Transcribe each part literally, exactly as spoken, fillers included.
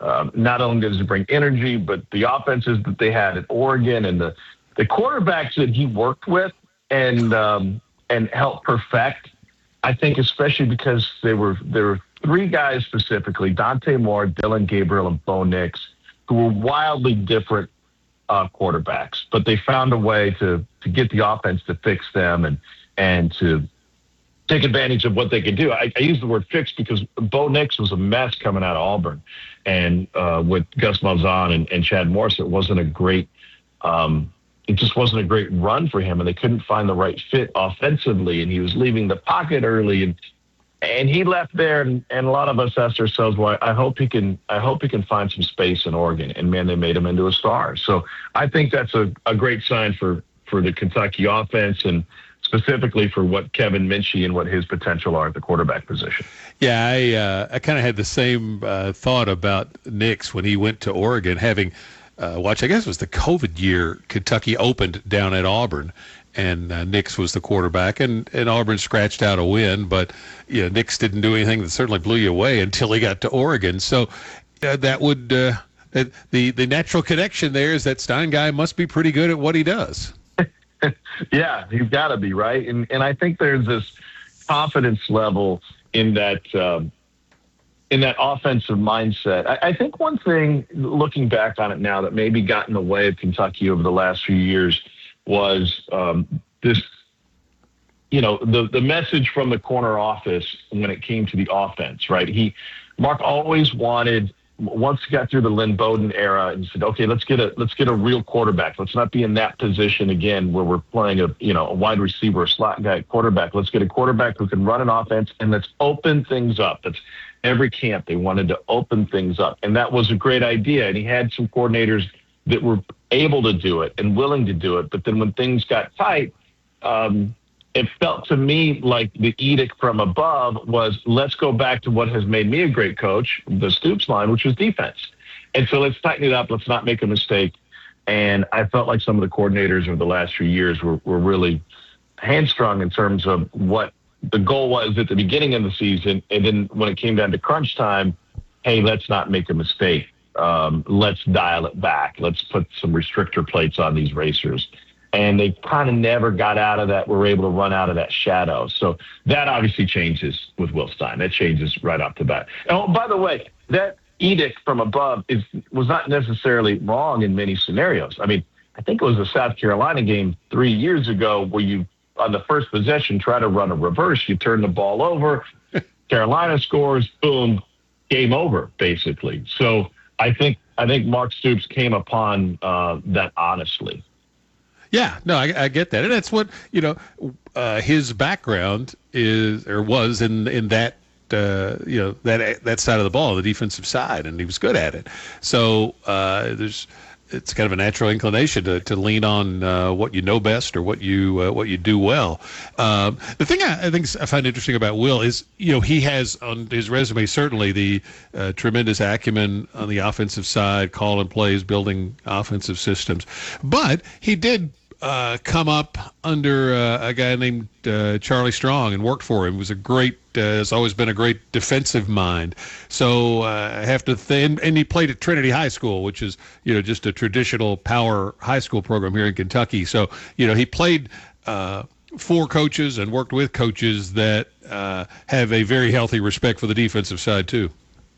Um, not only does he bring energy, but the offenses that they had at Oregon and the, the quarterbacks that he worked with and um, and helped perfect, I think especially because they were there were three guys specifically, Dante Moore, Dylan Gabriel, and Bo Nix, who were wildly different uh, quarterbacks, but they found a way to to get the offense to fix them and and to take advantage of what they could do. I, I use the word fix because Bo Nix was a mess coming out of Auburn, and uh, with Gus Malzahn and, and Chad Morris, it wasn't a great um, – it just wasn't a great run for him, and they couldn't find the right fit offensively, and he was leaving the pocket early, and and he left there, and, and a lot of us asked ourselves, well, I hope he can I hope he can find some space in Oregon, and, man, they made him into a star. So I think that's a, a great sign for, for the Kentucky offense and – specifically for what Kevin Minchie and what his potential are at the quarterback position. Yeah, I uh, I kind of had the same uh, thought about Nix when he went to Oregon, having uh, watched, I guess it was the COVID year, Kentucky opened down at Auburn, and uh, Nix was the quarterback, and, and Auburn scratched out a win, but you know, Nix didn't do anything that certainly blew you away until he got to Oregon. So uh, that would uh, – the, the natural connection there is that Stein guy must be pretty good at what he does. Yeah, he's got to be, right? And and I think there's this confidence level in that um, in that offensive mindset. I, I think one thing, looking back on it now, that maybe got in the way of Kentucky over the last few years was um, this, you know, the the message from the corner office when it came to the offense, right? He, Mark always wanted. Once he got through the Lynn Bowden era and said, okay, let's get a let's get a real quarterback. Let's not be in that position again where we're playing a you know a wide receiver, a slot guy at quarterback. Let's get a quarterback who can run an offense and let's open things up. That's every camp they wanted to open things up, and that was a great idea. And he had some coordinators that were able to do it and willing to do it. But then when things got tight, um, it felt to me like the edict from above was, let's go back to what has made me a great coach, the Stoops line, which was defense. And so let's tighten it up. Let's not make a mistake. And I felt like some of the coordinators over the last few years were, were really hamstrung in terms of what the goal was at the beginning of the season. And then when it came down to crunch time, hey, let's not make a mistake. Um, let's dial it back. Let's put some restrictor plates on these racers. And they kind of never got out of that. We're able to run out of that shadow. So that obviously changes with Will Stein. That changes right off the bat. Oh, by the way, that edict from above is was not necessarily wrong in many scenarios. I mean, I think it was a South Carolina game three years ago where you, on the first possession, try to run a reverse. You turn the ball over. Carolina scores. Boom. Game over, basically. So I think I think Mark Stoops came upon uh, that honestly. Yeah, no, I, I get that, and that's what you know. Uh, his background is or was in in that uh, you know that that side of the ball, the defensive side, and he was good at it. So uh, there's it's kind of a natural inclination to, to lean on uh, what you know best or what you uh, what you do well. Um, the thing I, I think I find interesting about Will is, you know, he has on his resume certainly the uh, tremendous acumen on the offensive side, calling plays, building offensive systems, but he did uh, come up under uh, a guy named uh, Charlie Strong and worked for him. He was a great, uh, has always been a great defensive mind. So uh, I have to think, and he played at Trinity High School, which is, you know, just a traditional power high school program here in Kentucky. So, you know, he played uh, for coaches and worked with coaches that uh, have a very healthy respect for the defensive side too.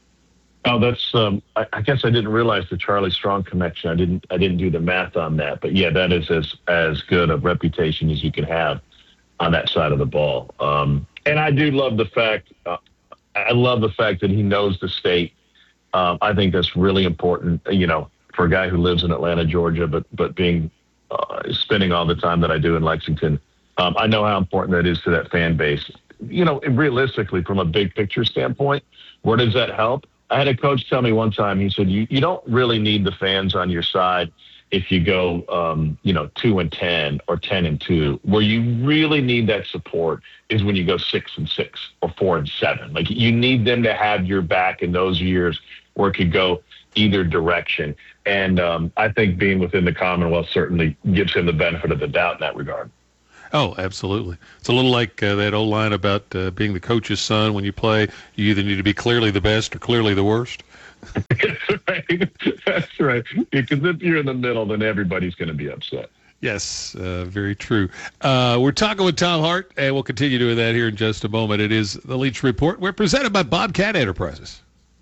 Oh, that's. Um, I, I guess I didn't realize the Charlie Strong connection. I didn't. I didn't do the math on that. But yeah, that is as as good a reputation as you can have on that side of the ball. Um, and I do love the fact. Uh, I love the fact that he knows the state. Um, I think that's really important. You know, for a guy who lives in Atlanta, Georgia, but but being uh, spending all the time that I do in Lexington, um, I know how important that is to that fan base. You know, realistically, from a big picture standpoint, where does that help? I had a coach tell me one time, he said, you, you don't really need the fans on your side if you go, um, you know, two and ten or ten and two. Where you really need that support is when you go six and six or four and seven. Like, you need them to have your back in those years where it could go either direction. And um, I think being within the Commonwealth certainly gives him the benefit of the doubt in that regard. Oh, absolutely. It's a little like uh, that old line about uh, being the coach's son. When you play, you either need to be clearly the best or clearly the worst. right. That's right. Because if you're in the middle, then everybody's going to be upset. Yes, uh, very true. Uh, we're talking with Tom Hart, and we'll continue doing that here in just a moment. It is the Leach Report. We're presented by Bobcat Enterprises.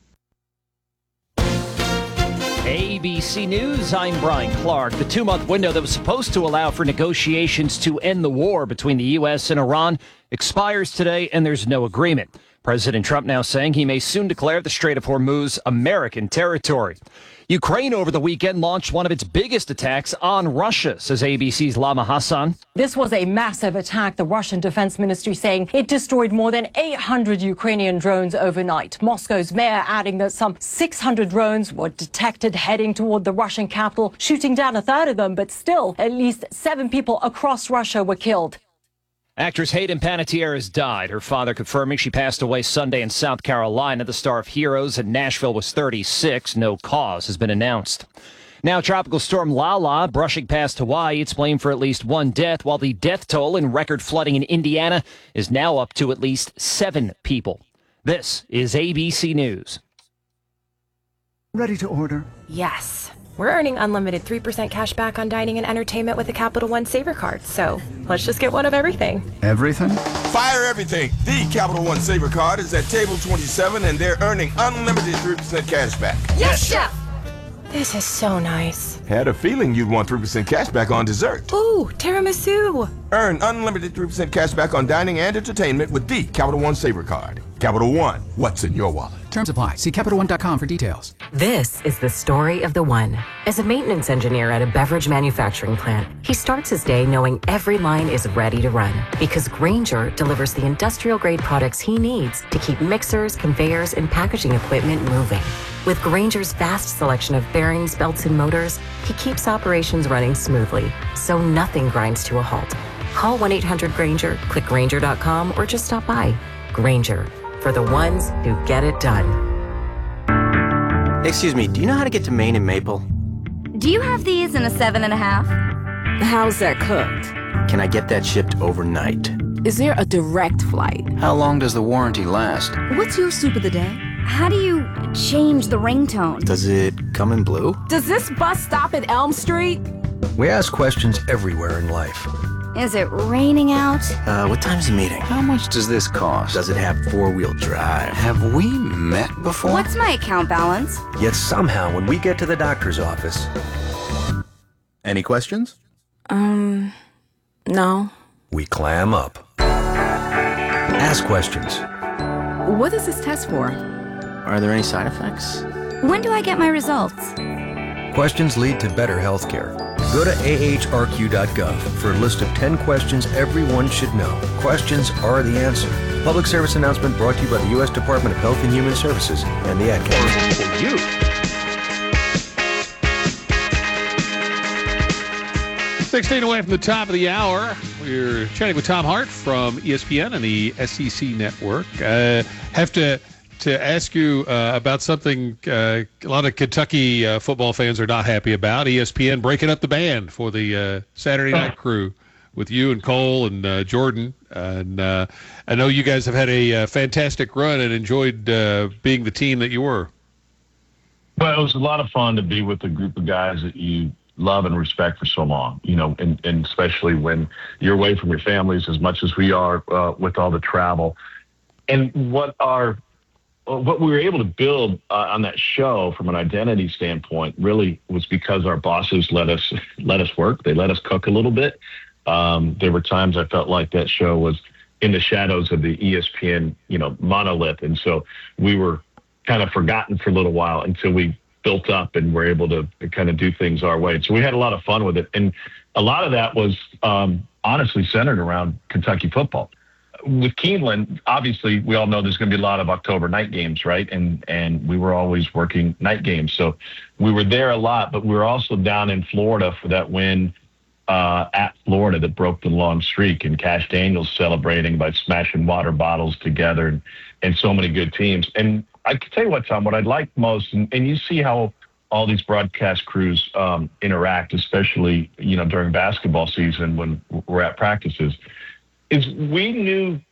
A B C News, I'm Brian Clark. The two-month window that was supposed to allow for negotiations to end the war between the U S and Iran expires today, and there's no agreement. President Trump now saying he may soon declare the Strait of Hormuz American territory. Ukraine over the weekend launched one of its biggest attacks on Russia, says A B C's Lama Hassan. This was a massive attack, the Russian Defense Ministry saying it destroyed more than eight hundred Ukrainian drones overnight. Moscow's mayor adding that some six hundred drones were detected heading toward the Russian capital, shooting down a third of them, but still at least seven people across Russia were killed. Actress Hayden Panettiere has died. Her father confirming she passed away Sunday in South Carolina. The star of Heroes in Nashville was thirty-six. No cause has been announced. Now, Tropical Storm Lala brushing past Hawaii. It's blamed for at least one death, while the death toll in record flooding in Indiana is now up to at least seven people. This is A B C News. Ready to order? Yes. We're earning unlimited three percent cash back on dining and entertainment with the Capital One Saver Card, so let's just get one of everything. Everything? Fire everything. The Capital One Saver Card is at table twenty-seven, and they're earning unlimited three percent cash back. Yes, Chef! This is so nice. Had a feeling you'd want three percent cash back on dessert. Ooh, tiramisu. Earn unlimited three percent cash back on dining and entertainment with the Capital One Saver Card. Capital One, what's in your wallet? Terms apply. See Capital One dot com for details. This is the story of the one. As a maintenance engineer at a beverage manufacturing plant, he starts his day knowing every line is ready to run because Grainger delivers the industrial-grade products he needs to keep mixers, conveyors, and packaging equipment moving. With Grainger's vast selection of bearings, belts, and motors, he keeps operations running smoothly, so nothing grinds to a halt. Call one eight hundred Grainger, click Grainger dot com, or just stop by. Grainger, for the ones who get it done. Excuse me, do you know how to get to Maine and Maple? Do you have these in a seven and a half? How's that cooked? Can I get that shipped overnight? Is there a direct flight? How long does the warranty last? What's your soup of the day? How do you change the ringtone? Does it come in blue? Does this bus stop at Elm Street? We ask questions everywhere in life. Is it raining out? Uh, what time's the meeting? How much does this cost? Does it have four-wheel drive? Have we met before? What's my account balance? Yet somehow, when we get to the doctor's office... Any questions? Um, no. We clam up. Ask questions. What is this test for? Are there any side effects? When do I get my results? Questions lead to better healthcare. Go to A H R Q dot gov for a list of ten questions everyone should know. Questions are the answer. Public service announcement brought to you by the U S Department of Health and Human Services and the Ad Council. For you. sixteen away from the top of the hour. We're chatting with Tom Hart from E S P N and the S E C Network. Uh, have to to ask you uh, about something uh, a lot of Kentucky uh, football fans are not happy about. E S P N breaking up the band for the uh, Saturday Night Crew with you and Cole and uh, Jordan. And uh, I know you guys have had a uh, fantastic run and enjoyed uh, being the team that you were. Well, it was a lot of fun to be with a group of guys that you love and respect for so long, you know, and, and especially when you're away from your families as much as we are uh, with all the travel. And what our what we were able to build uh, on that show from an identity standpoint really was because our bosses let us let us work. They let us cook a little bit. Um, there were times I felt like that show was in the shadows of the E S P N, you know, monolith. And so we were kind of forgotten for a little while until we built up and were able to kind of do things our way. So we had a lot of fun with it. And a lot of that was um, honestly centered around Kentucky football. With Keeneland, obviously, we all know there's going to be a lot of October night games, right? And and we were always working night games. So we were there a lot, but we were also down in Florida for that win uh, at Florida that broke the long streak, and Cash Daniels celebrating by smashing water bottles together, and, and so many good teams. And I can tell you what, Tom, what I like most, and, and you see how all these broadcast crews um, interact, especially, you know, during basketball season when we're at practices, is we knew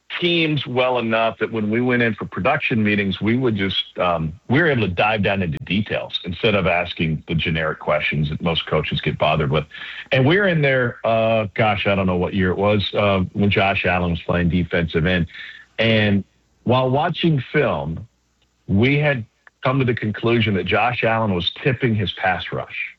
teams well enough that when we went in for production meetings, we would just um, we were able to dive down into details instead of asking the generic questions that most coaches get bothered with. And we were in there, uh, gosh, I don't know what year it was, uh, when Josh Allen was playing defensive end. And while watching film, we had come to the conclusion that Josh Allen was tipping his pass rush.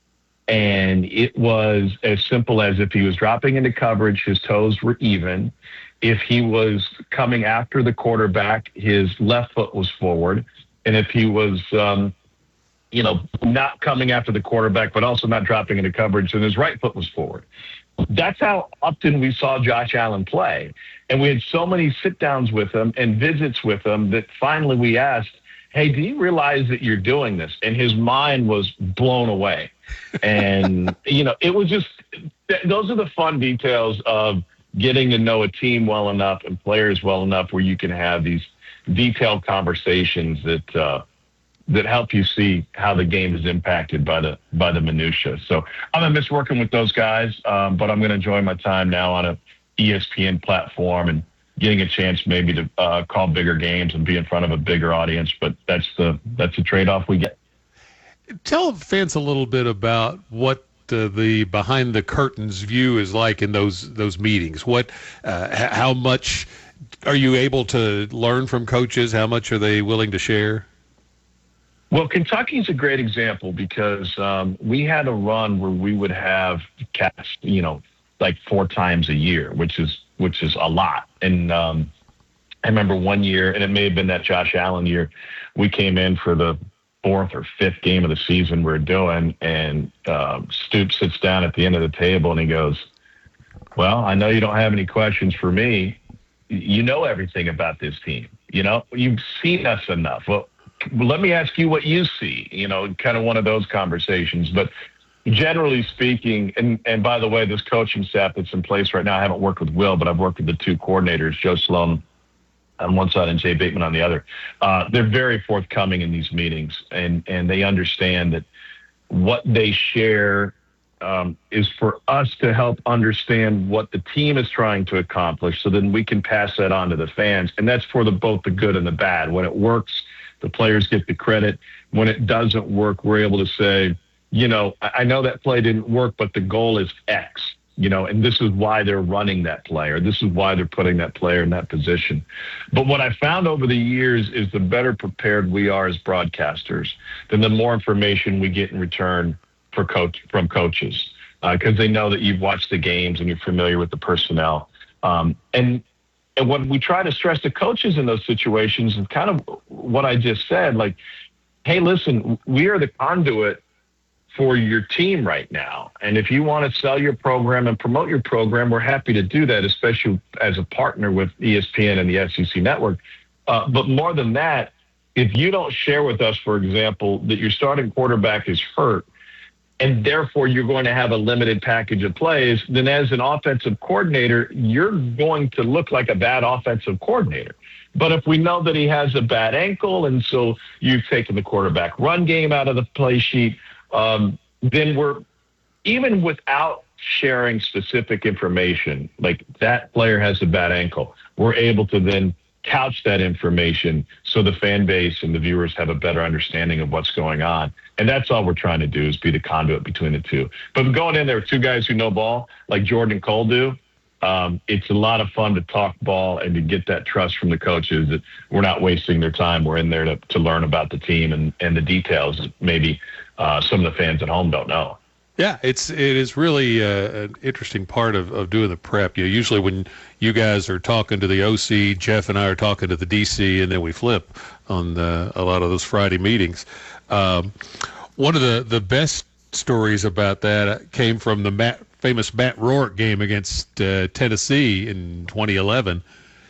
And it was as simple as if he was dropping into coverage, his toes were even. If he was coming after the quarterback, his left foot was forward. And if he was, um, you know, not coming after the quarterback, but also not dropping into coverage, then his right foot was forward. That's how often we saw Josh Allen play. And we had so many sit-downs with him and visits with him that finally we asked, hey, do you realize that you're doing this? And his mind was blown away. And, you know, it was just – those are the fun details of getting to know a team well enough and players well enough where you can have these detailed conversations that uh, that help you see how the game is impacted by the by the minutia. So I'm going to miss working with those guys, um, but I'm going to enjoy my time now on a E S P N platform and getting a chance maybe to uh, call bigger games and be in front of a bigger audience. But that's the that's the trade-off we get. Tell fans a little bit about what uh, the behind the curtains view is like in those those meetings. What, uh, h- how much are you able to learn from coaches? How much are they willing to share? Well, Kentucky's a great example because um, we had a run where we would have cats, you know, like four times a year, which is which is a lot. And um, I remember one year, and it may have been that Josh Allen year, we came in for the fourth or fifth game of the season we're doing, and um, Stoops sits down at the end of the table and he goes, well, I know you don't have any questions for me. You know everything about this team. You know, you've seen us enough. Well, let me ask you what you see, you know, kind of one of those conversations. But generally speaking, and, and by the way, this coaching staff that's in place right now, I haven't worked with Will, but I've worked with the two coordinators, Joe Sloan on one side and Jay Bateman on the other. Uh, they're very forthcoming in these meetings, and, and they understand that what they share um, is for us to help understand what the team is trying to accomplish, so then we can pass that on to the fans. And that's for the both the good and the bad. When it works, the players get the credit. When it doesn't work, we're able to say, you know, I know that play didn't work, but the goal is X, you know, and this is why they're running that play, or this is why they're putting that player in that position. But what I found over the years is the better prepared we are as broadcasters, then the more information we get in return for coach from coaches, because uh, they know that you've watched the games and you're familiar with the personnel. Um, and And what we try to stress to coaches in those situations is kind of what I just said, like, hey, listen, we are the conduit for your team right now. And if you want to sell your program and promote your program, we're happy to do that, especially as a partner with E S P N and the S E C network. Uh, but more than that, if you don't share with us, for example, that your starting quarterback is hurt, and therefore you're going to have a limited package of plays, then as an offensive coordinator, you're going to look like a bad offensive coordinator. But if we know that he has a bad ankle, and so you've taken the quarterback run game out of the play sheet, um, then we're, even without sharing specific information, like that player has a bad ankle, we're able to then couch that information so the fan base and the viewers have a better understanding of what's going on. And that's all we're trying to do, is be the conduit between the two. But going in there with two guys who know ball, like Jordan and Cole do, um, it's a lot of fun to talk ball and to get that trust from the coaches that we're not wasting their time. We're in there to, to learn about the team and, and the details that maybe uh, some of the fans at home don't know. Yeah, it's it is really uh, an interesting part of, of doing the prep. You know, usually when you guys are talking to the O C, Jeff and I are talking to the D C, and then we flip on the, a lot of those Friday meetings. Um, one of the, the best stories about that came from the Matt, famous Matt Rourke game against uh, Tennessee in twenty eleven,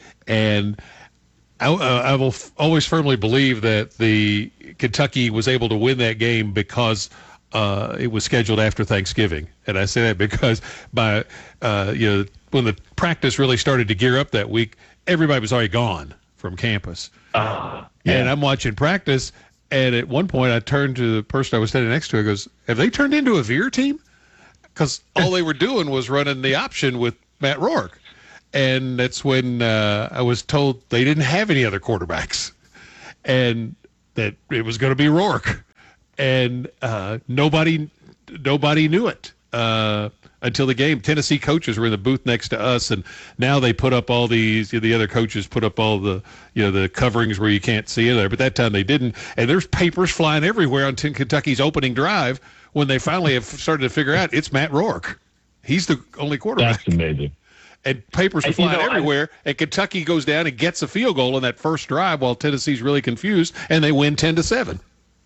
and I, I will f- always firmly believe that the Kentucky was able to win that game because Uh, it was scheduled after Thanksgiving. And I say that because by, uh, you know, when the practice really started to gear up that week, everybody was already gone from campus. Uh, yeah. And I'm watching practice, and at one point I turned to the person I was standing next to. I goes, have they turned into a Veer team? Because all they were doing was running the option with Matt Rourke. And that's when uh, I was told they didn't have any other quarterbacks, and that it was going to be Rourke, and uh, nobody nobody knew it uh, until the game. Tennessee coaches were in the booth next to us, and now they put up all these. You know, the other coaches put up all the you know the coverings where you can't see it there, but that time they didn't. And there's papers flying everywhere on Kentucky's opening drive when they finally have started to figure out it's Matt Rourke. He's the only quarterback. That's amazing. And papers are And, you flying know, everywhere, I, and Kentucky goes down and gets a field goal in that first drive while Tennessee's really confused, and they win ten to seven.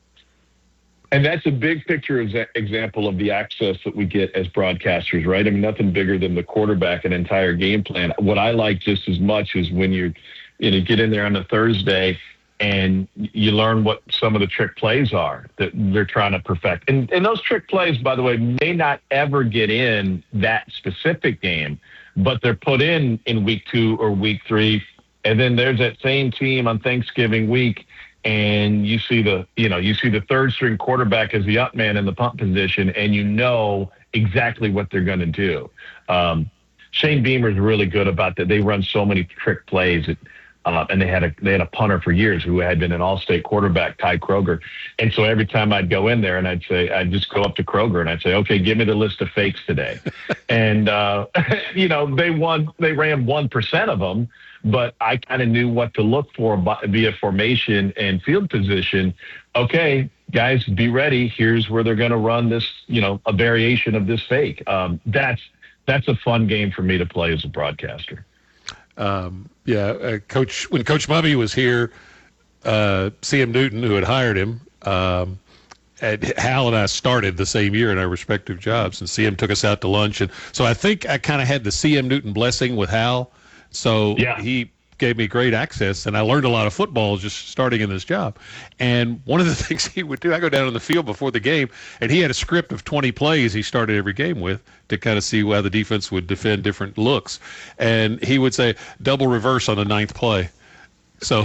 And that's a big picture exa- example of the access that we get as broadcasters, right? I mean, nothing bigger than the quarterback and entire game plan. What I like just as much is when you, you know, get in there on a Thursday and you learn what some of the trick plays are that they're trying to perfect. And, and those trick plays, by the way, may not ever get in that specific game, but they're put in in week two or week three. And then there's that same team on Thanksgiving week, and you see the, you know, you see the third string quarterback as the up man in the punt position, and you know exactly what they're going to do. Um, Shane Beamer's really good about that. They run so many trick plays. It, Uh, and they had a they had a punter for years who had been an all-state quarterback, Ty Kroger. And so every time I'd go in there and I'd say, I'd just go up to Kroger and I'd say, okay, give me the list of fakes today. and, uh, you know, they won, they ran one percent of them, but I kind of knew what to look for via formation and field position. Okay, guys, be ready. Here's where they're going to run this, you know, a variation of this fake. Um, that's, that's a fun game for me to play as a broadcaster. Um, yeah, uh, Coach. When Coach Mubby was here, uh, C M Newton, who had hired him, um, and Hal and I started the same year in our respective jobs, and C M took us out to lunch, and so I think I kind of had the C M Newton blessing with Hal. So yeah. he gave me great access, and I learned a lot of football just starting in this job. And one of the things he would do, I go down on the field before the game, and he had a script of twenty plays he started every game with to kind of see how the defense would defend different looks. And he would say, double reverse on the ninth play. So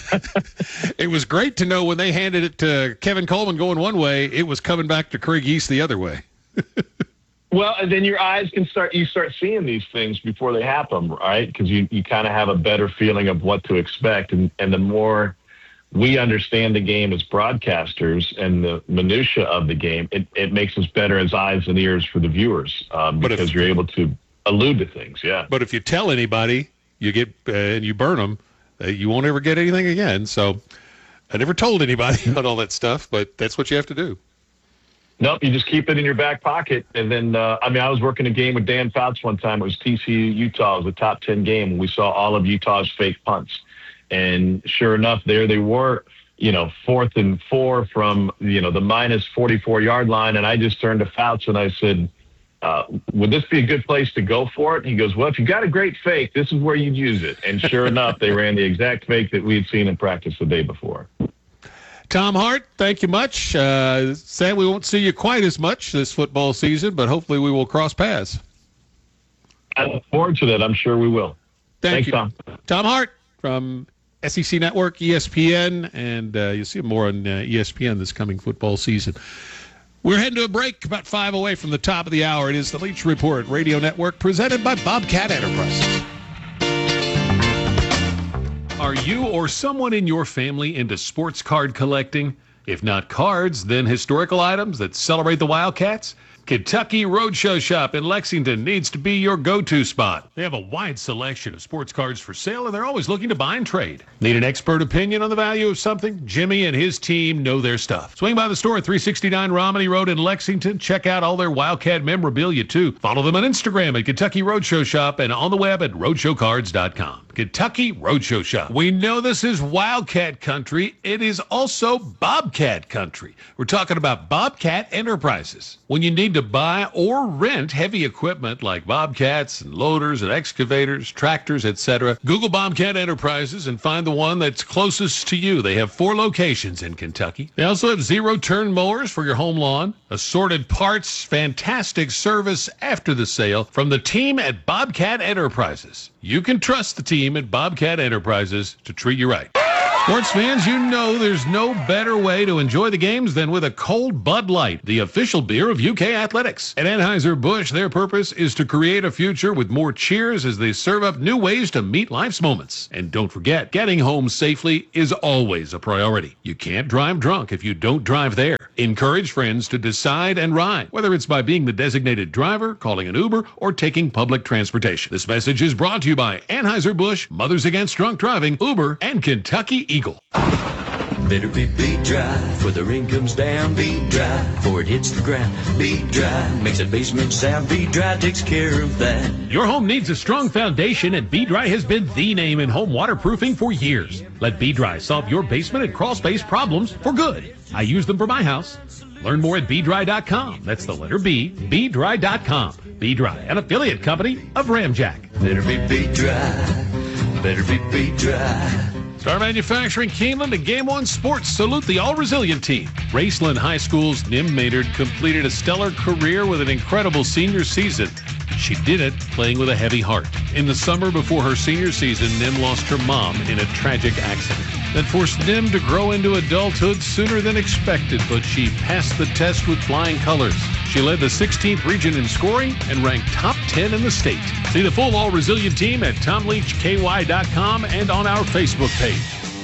it was great to know when they handed it to Kevin Coleman going one way, it was coming back to Craig East the other way. Well, and then your eyes can start, you start seeing these things before they happen, right? Because you, you kind of have a better feeling of what to expect. And, and the more we understand the game as broadcasters and the minutia of the game, it, it makes us better as eyes and ears for the viewers um, because if, you're able to allude to things, yeah. But if you tell anybody, you get uh, and you burn them, uh, you won't ever get anything again. So I never told anybody about all that stuff, but that's what you have to do. Nope, you just keep it in your back pocket. And then, uh, I mean, I was working a game with Dan Fouts one time. It was T C U Utah. It was a top ten game. And we saw all of Utah's fake punts. And sure enough, there they were, you know, fourth and four from, you know, the minus forty-four-yard line. And I just turned to Fouts and I said, uh, would this be a good place to go for it? And he goes, well, if you got a great fake, this is where you'd use it. And sure enough, they ran the exact fake that we had seen in practice the day before. Tom Hart, thank you much. Uh, sad we won't see you quite as much this football season, but hopefully we will cross paths. I look forward to that. I'm sure we will. Thank Thanks, you. Tom. Tom Hart from S E C Network, E S P N, and uh, you'll see him more on uh, E S P N this coming football season. We're heading to a break about five away from the top of the hour. It is the Leach Report Radio Network presented by Bobcat Enterprises. Are you or someone in your family into sports card collecting? If not cards, then historical items that celebrate the Wildcats? Kentucky Roadshow Shop in Lexington needs to be your go-to spot. They have a wide selection of sports cards for sale, and they're always looking to buy and trade. Need an expert opinion on the value of something? Jimmy and his team know their stuff. Swing by the store at three sixty-nine Romney Road in Lexington. Check out all their Wildcat memorabilia, too. Follow them on Instagram at Kentucky Roadshow Shop and on the web at roadshow cards dot com. Kentucky Roadshow Shop. We know this is Wildcat country. It is also Bobcat country. We're talking about Bobcat Enterprises. When you need to buy or rent heavy equipment like bobcats and loaders and excavators, tractors, et cetera, Google Bobcat Enterprises and find the one that's closest to you. They have four locations in Kentucky. They also have zero-turn mowers for your home lawn, assorted parts, fantastic service after the sale from the team at Bobcat Enterprises. You can trust the team at Bobcat Enterprises to treat you right. Sports fans, you know there's no better way to enjoy the games than with a cold Bud Light, the official beer of U K Athletics. At Anheuser-Busch, their purpose is to create a future with more cheers as they serve up new ways to meet life's moments. And don't forget, getting home safely is always a priority. You can't drive drunk if you don't drive there. Encourage friends to decide and ride, whether it's by being the designated driver, calling an Uber, or taking public transportation. This message is brought to you by Anheuser-Busch, Mothers Against Drunk Driving, Uber, and Kentucky Eagle. Better be beat dry, for the rain comes down, beat dry, before it hits the ground, beat dry, makes a basement sound, beat dry takes care of that. Your home needs a strong foundation, and B-Dry has been the name in home waterproofing for years. Let B-Dry solve your basement and crawl space problems for good. I use them for my house. Learn more at B dry dot com. That's the letter B, B dry dot com. B-Dry, an affiliate company of Ramjack. Better be beat dry, better be beat dry. Star Manufacturing, Keeneland, and Game One Sports salute the all-resilient team. Raceland High School's Nim Maynard completed a stellar career with an incredible senior season. She did it playing with a heavy heart. In the summer before her senior season, Nim lost her mom in a tragic accident that forced Nim to grow into adulthood sooner than expected, but she passed the test with flying colors. She led the sixteenth region in scoring and ranked top ten in the state. See the full all-resilient team at tom leach k y dot com and on our Facebook page.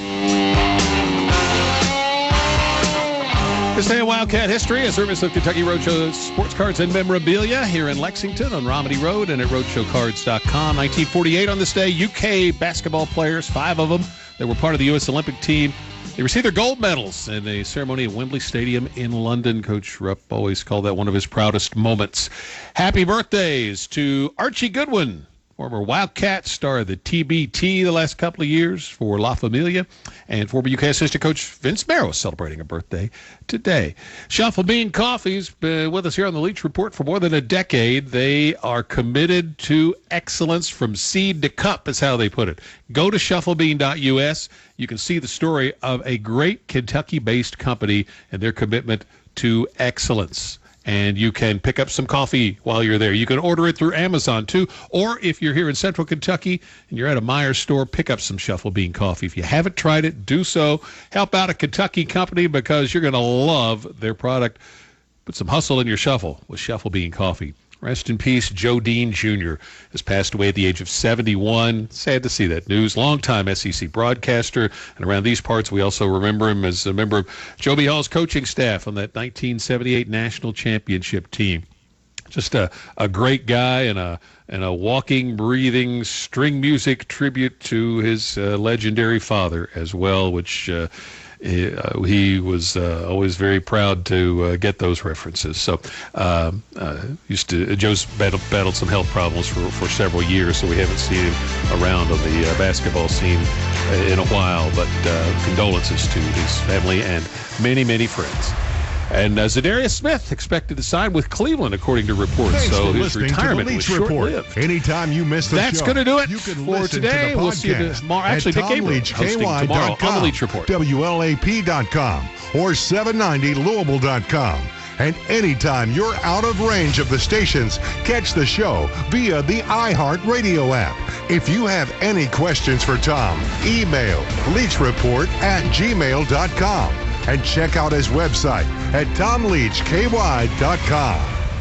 This day in Wildcat history, a service of Kentucky Roadshow sports cards and memorabilia here in Lexington on Romney Road and at roadshow cards dot com. nineteen forty-eight on this day, U K basketball players, five of them that were part of the U S Olympic team, they received their gold medals in a ceremony at Wembley Stadium in London. Coach Rupp always called that one of his proudest moments. Happy birthdays to Archie Goodwin, former Wildcat, star of the T B T the last couple of years for La Familia, and former U K assistant coach Vince Marrow celebrating a birthday today. Shuffle Bean Coffee's been with us here on the Leach Report for more than a decade. They are committed to excellence from seed to cup, is how they put it. Go to shuffle bean dot U S. You can see the story of a great Kentucky-based company and their commitment to excellence. And you can pick up some coffee while you're there. You can order it through Amazon, too. Or if you're here in Central Kentucky and you're at a Meijer store, pick up some Shuffle Bean coffee. If you haven't tried it, do so. Help out a Kentucky company because you're going to love their product. Put some hustle in your shuffle with Shuffle Bean coffee. Rest in peace, Joe Dean Junior has passed away at the age of seventy-one. Sad to see that news. Longtime S E C broadcaster. And around these parts, we also remember him as a member of Joe B. Hall's coaching staff on that nineteen seventy-eight national championship team. Just a, a great guy and a and a walking, breathing string music tribute to his uh, legendary father as well, which uh, he, uh, he was uh, always very proud to uh, get those references. So uh, uh, used to Joe's battled, battled some health problems for, for several years, so we haven't seen him around on the uh, basketball scene in a while. But uh, condolences to his family and many, many friends. And uh, Zadarius Smith expected to sign with Cleveland, according to reports. Thanks so for his listening retirement to the was Leach Report. short-lived. Anytime you miss the That's show, going to do it you can for listen today. To the We'll see you tomorrow. Actually, Dick Gabriel hosting tomorrow on the Leach Report. W L A P dot com or seven ninety Louisville dot com. And anytime you're out of range of the stations, catch the show via the iHeartRadio app. If you have any questions for Tom, email leachreport at gmail dot com. And check out his website at tom leach k y dot com.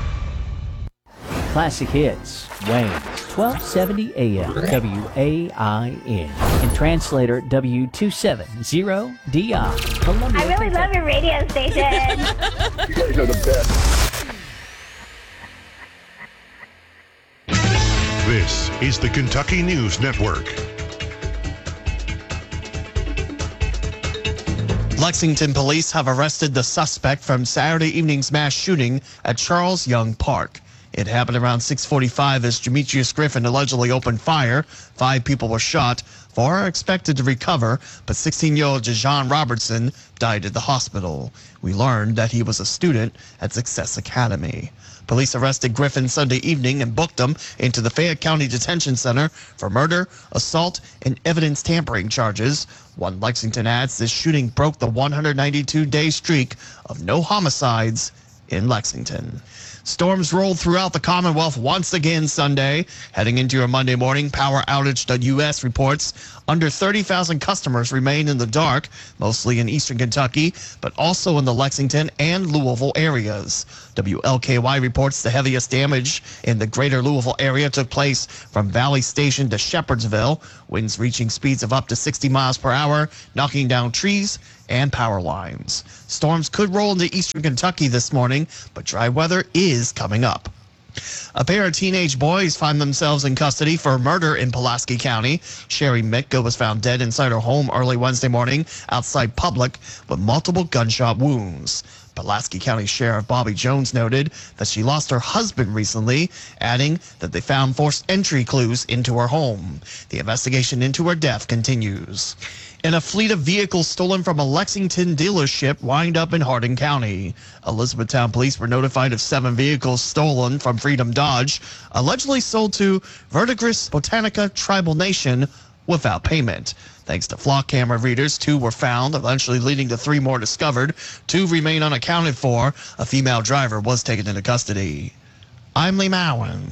Classic Hits, Wayne, twelve seventy A M, W A I N. And translator W two seventy D I. Columbia, I really Kentucky. love your radio station. You guys are the best. This is the Kentucky News Network. Lexington police have arrested the suspect from Saturday evening's mass shooting at Charles Young Park. It happened around six forty-five as Demetrius Griffin allegedly opened fire. Five people were shot. Four are expected to recover, but sixteen-year-old Jajon Robertson died at the hospital. We learned that he was a student at Success Academy. Police arrested Griffin Sunday evening and booked him into the Fayette County Detention Center for murder, assault, and evidence tampering charges. One Lexington adds this shooting broke the one hundred ninety-two day streak of no homicides in Lexington. Storms rolled throughout the Commonwealth once again Sunday. Heading into your Monday morning, power outage dot U S reports under thirty thousand customers remain in the dark, mostly in eastern Kentucky, but also in the Lexington and Louisville areas. W L K Y reports the heaviest damage in the greater Louisville area took place from Valley Station to Shepherdsville, winds reaching speeds of up to sixty miles per hour, knocking down trees and power lines. Storms could roll into eastern Kentucky this morning, but dry weather is coming up. A pair of teenage boys find themselves in custody for murder in Pulaski County. Sherry Mitka was found dead inside her home early Wednesday morning outside Public with multiple gunshot wounds. Pulaski County Sheriff Bobby Jones noted that she lost her husband recently, adding that they found forced entry clues into her home. The investigation into her death continues. And a fleet of vehicles stolen from a Lexington dealership wind up in Hardin County. Elizabethtown police were notified of seven vehicles stolen from Freedom Dodge, allegedly sold to Verdigris Botanica Tribal Nation without payment. Thanks to flock camera readers, two were found, eventually leading to three more discovered. Two remain unaccounted for. A female driver was taken into custody. I'm Lee Mowen.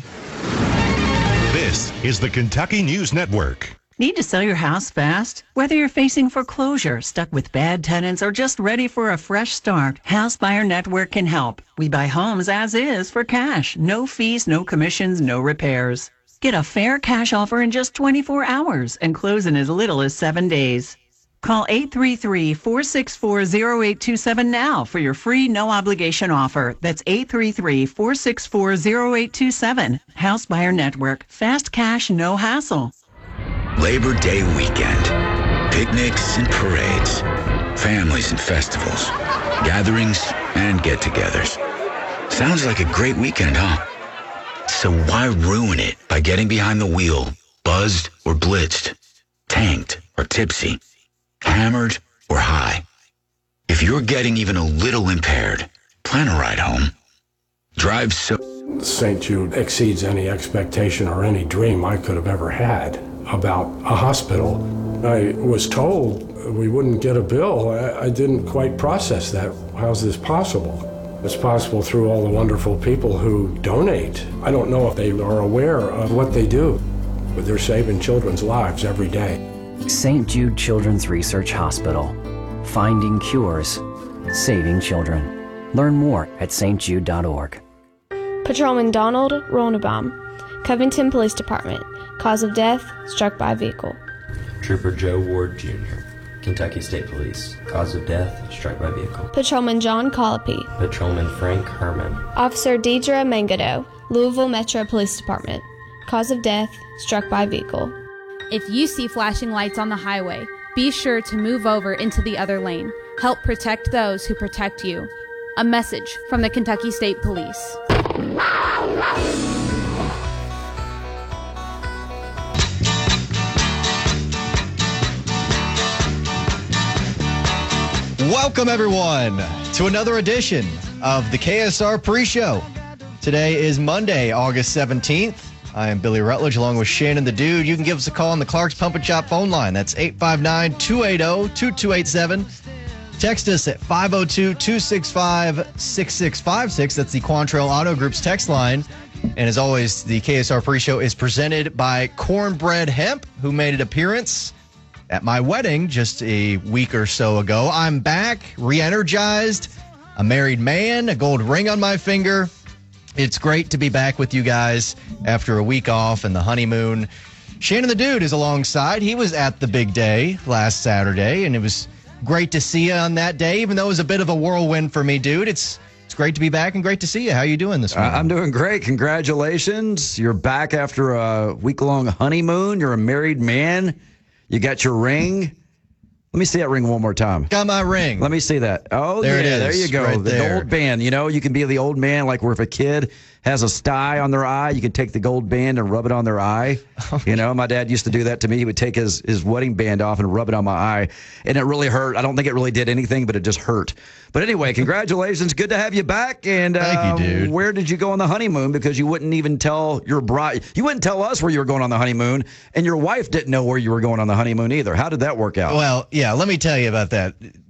This is the Kentucky News Network. Need to sell your house fast? Whether you're facing foreclosure, stuck with bad tenants, or just ready for a fresh start, House Buyer Network can help. We buy homes as is for cash. No fees, no commissions, no repairs. Get a fair cash offer in just twenty-four hours and close in as little as seven days. Call eight three three, four six four, zero eight two seven now for your free no-obligation offer. That's eight three three, four six four, zero eight two seven. House Buyer Network. Fast cash, no hassle. Labor Day weekend. Picnics and parades. Families and festivals. Gatherings and get-togethers. Sounds like a great weekend, huh? So why ruin it by getting behind the wheel, buzzed or blitzed, tanked or tipsy, hammered or high? If you're getting even a little impaired, plan a ride home. Drive so... Saint Jude exceeds any expectation or any dream I could have ever had about a hospital. I was told we wouldn't get a bill. I, I didn't quite process that. How's this possible? It's possible through all the wonderful people who donate. I don't know if they are aware of what they do, but they're saving children's lives every day. Saint Jude Children's Research Hospital. Finding cures, saving children. Learn more at s t jude dot org. Patrolman Donald Ronabaum, Covington Police Department. Cause of death, struck by vehicle. Trooper Joe Ward Junior, Kentucky State Police. Cause of death, struck by vehicle. Patrolman John Colopy. Patrolman Frank Herman. Officer Deidre Mangado, Louisville Metro Police Department. Cause of death, struck by vehicle. If you see flashing lights on the highway, be sure to move over into the other lane. Help protect those who protect you. A message from the Kentucky State Police. Welcome, everyone, to another edition of the K S R Pre-Show. Today is Monday, August seventeenth. I am Billy Rutledge along with Shannon the Dude. You can give us a call on the Clark's Pump and Shop phone line. That's eight five nine, two eight zero, two two eight seven. Text us at five oh two, two six five, six six five six. That's the Quantrell Auto Group's text line. And as always, the K S R Pre-Show is presented by Cornbread Hemp, who made an appearance at my wedding just a week or so ago. I'm back, re-energized, a married man, a gold ring on my finger. It's great to be back with you guys after a week off and the honeymoon. Shannon the Dude is alongside. He was at the big day last Saturday, and it was great to see you on that day, even though it was a bit of a whirlwind for me, dude. It's it's great to be back and great to see you. How are you doing this morning? Uh, I'm doing great. Congratulations. You're back after a week-long honeymoon. You're a married man. You got your ring. Let me see that ring one more time. Got my ring. Let me see that. Oh, there yeah, it is. There you go. Right the there. gold band. You know, you can be the old man, like where if a kid has a sty on their eye, you can take the gold band and rub it on their eye. You know, my dad used to do that to me. He would take his, his wedding band off and rub it on my eye, and it really hurt. I don't think it really did anything, but it just hurt. But anyway, congratulations. Good to have you back. And uh, Thank you, dude. Where did you go on the honeymoon? Because you wouldn't even tell your bride. You wouldn't tell us where you were going on the honeymoon, and your wife didn't know where you were going on the honeymoon either. How did that work out? Well, yeah, let me tell you about that.